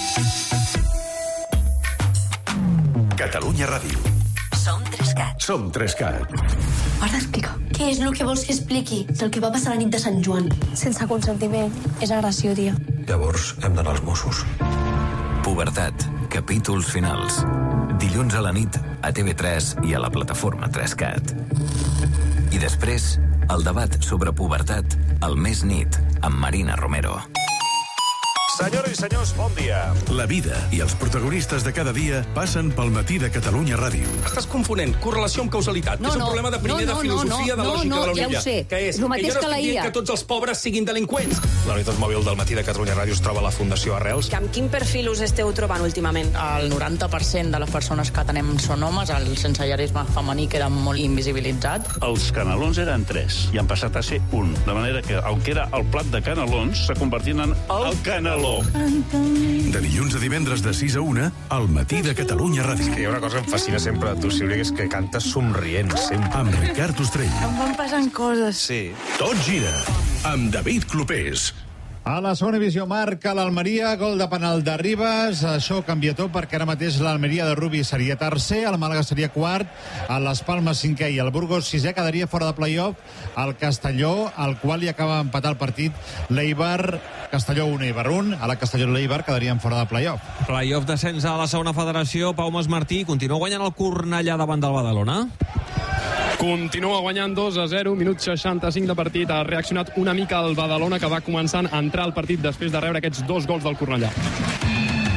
Catalunya Ràdio.
Som Trescat.
Som Trescat.
Has d'explicar. Què és el que vols que expliqui? El que va passar la nit de Sant Joan. Sense consentiment. És agressió, tia.
Llavors hem d'anar als Mossos.
Pubertat. Capítols finals. Dilluns a la nit a T V tres i a la plataforma Trescat. I després, el debat sobre pubertat al Més Nit amb Marina Romero.
Senyores i senyors, bon dia. La vida i els protagonistes de cada dia passen pel matí de Catalunya Ràdio.
Estàs confonent correlació amb causalitat.
No,
és un
no,
problema de primer
no, no,
de filosofia,
no, no,
de lògica
no,
de la
ja ho
unilla.
sé.
Que és?
És el mateix
que jo no
que la
estic
I A.
dient que tots els pobres siguin delinqüents. La unitat mòbil del matí de Catalunya Ràdio es troba a la Fundació Arrels.
Amb quin perfil us esteu trobant últimament?
El noranta per cent de les persones que atenem són homes, el sensellarisme femení queda molt invisibilitzat.
Els canelons eren tres i han passat a ser un, de manera que el que era el plat de canelons s'ha convertit en el caneló.
De dilluns a divendres de sis a una, al matí de Catalunya Ràdio.
És que hi ha una cosa que em fascina sempre de tu, Sílvia, que és que cantes somrient, sempre.
Amb Ricard Ostrell.
Em van passant coses.
Sí.
Tot gira amb David Clopés.
A la segona divisió marca l'Almeria, gol de penal de Ribas. Això canvia tot perquè ara mateix l'Almeria de Rubi seria tercer, el Màlaga seria quart, a les Palmes cinquè i el Burgos sisè quedaria fora de play-off el Castelló, al qual li acaba d'empatar el partit l'Eibar. Castelló un, Eibar un, a la Castelló i l'Eibar quedarien fora de play-off.
Play-off descens a la segona federació. Pau Masmartí continua guanyant el Cornellà davant del Badalona.
Continua guanyant dos a zero, minut seixanta-cinc de partit. Ha reaccionat una mica el Badalona, que va començant a entrar al partit després de rebre aquests dos gols del Cornellà.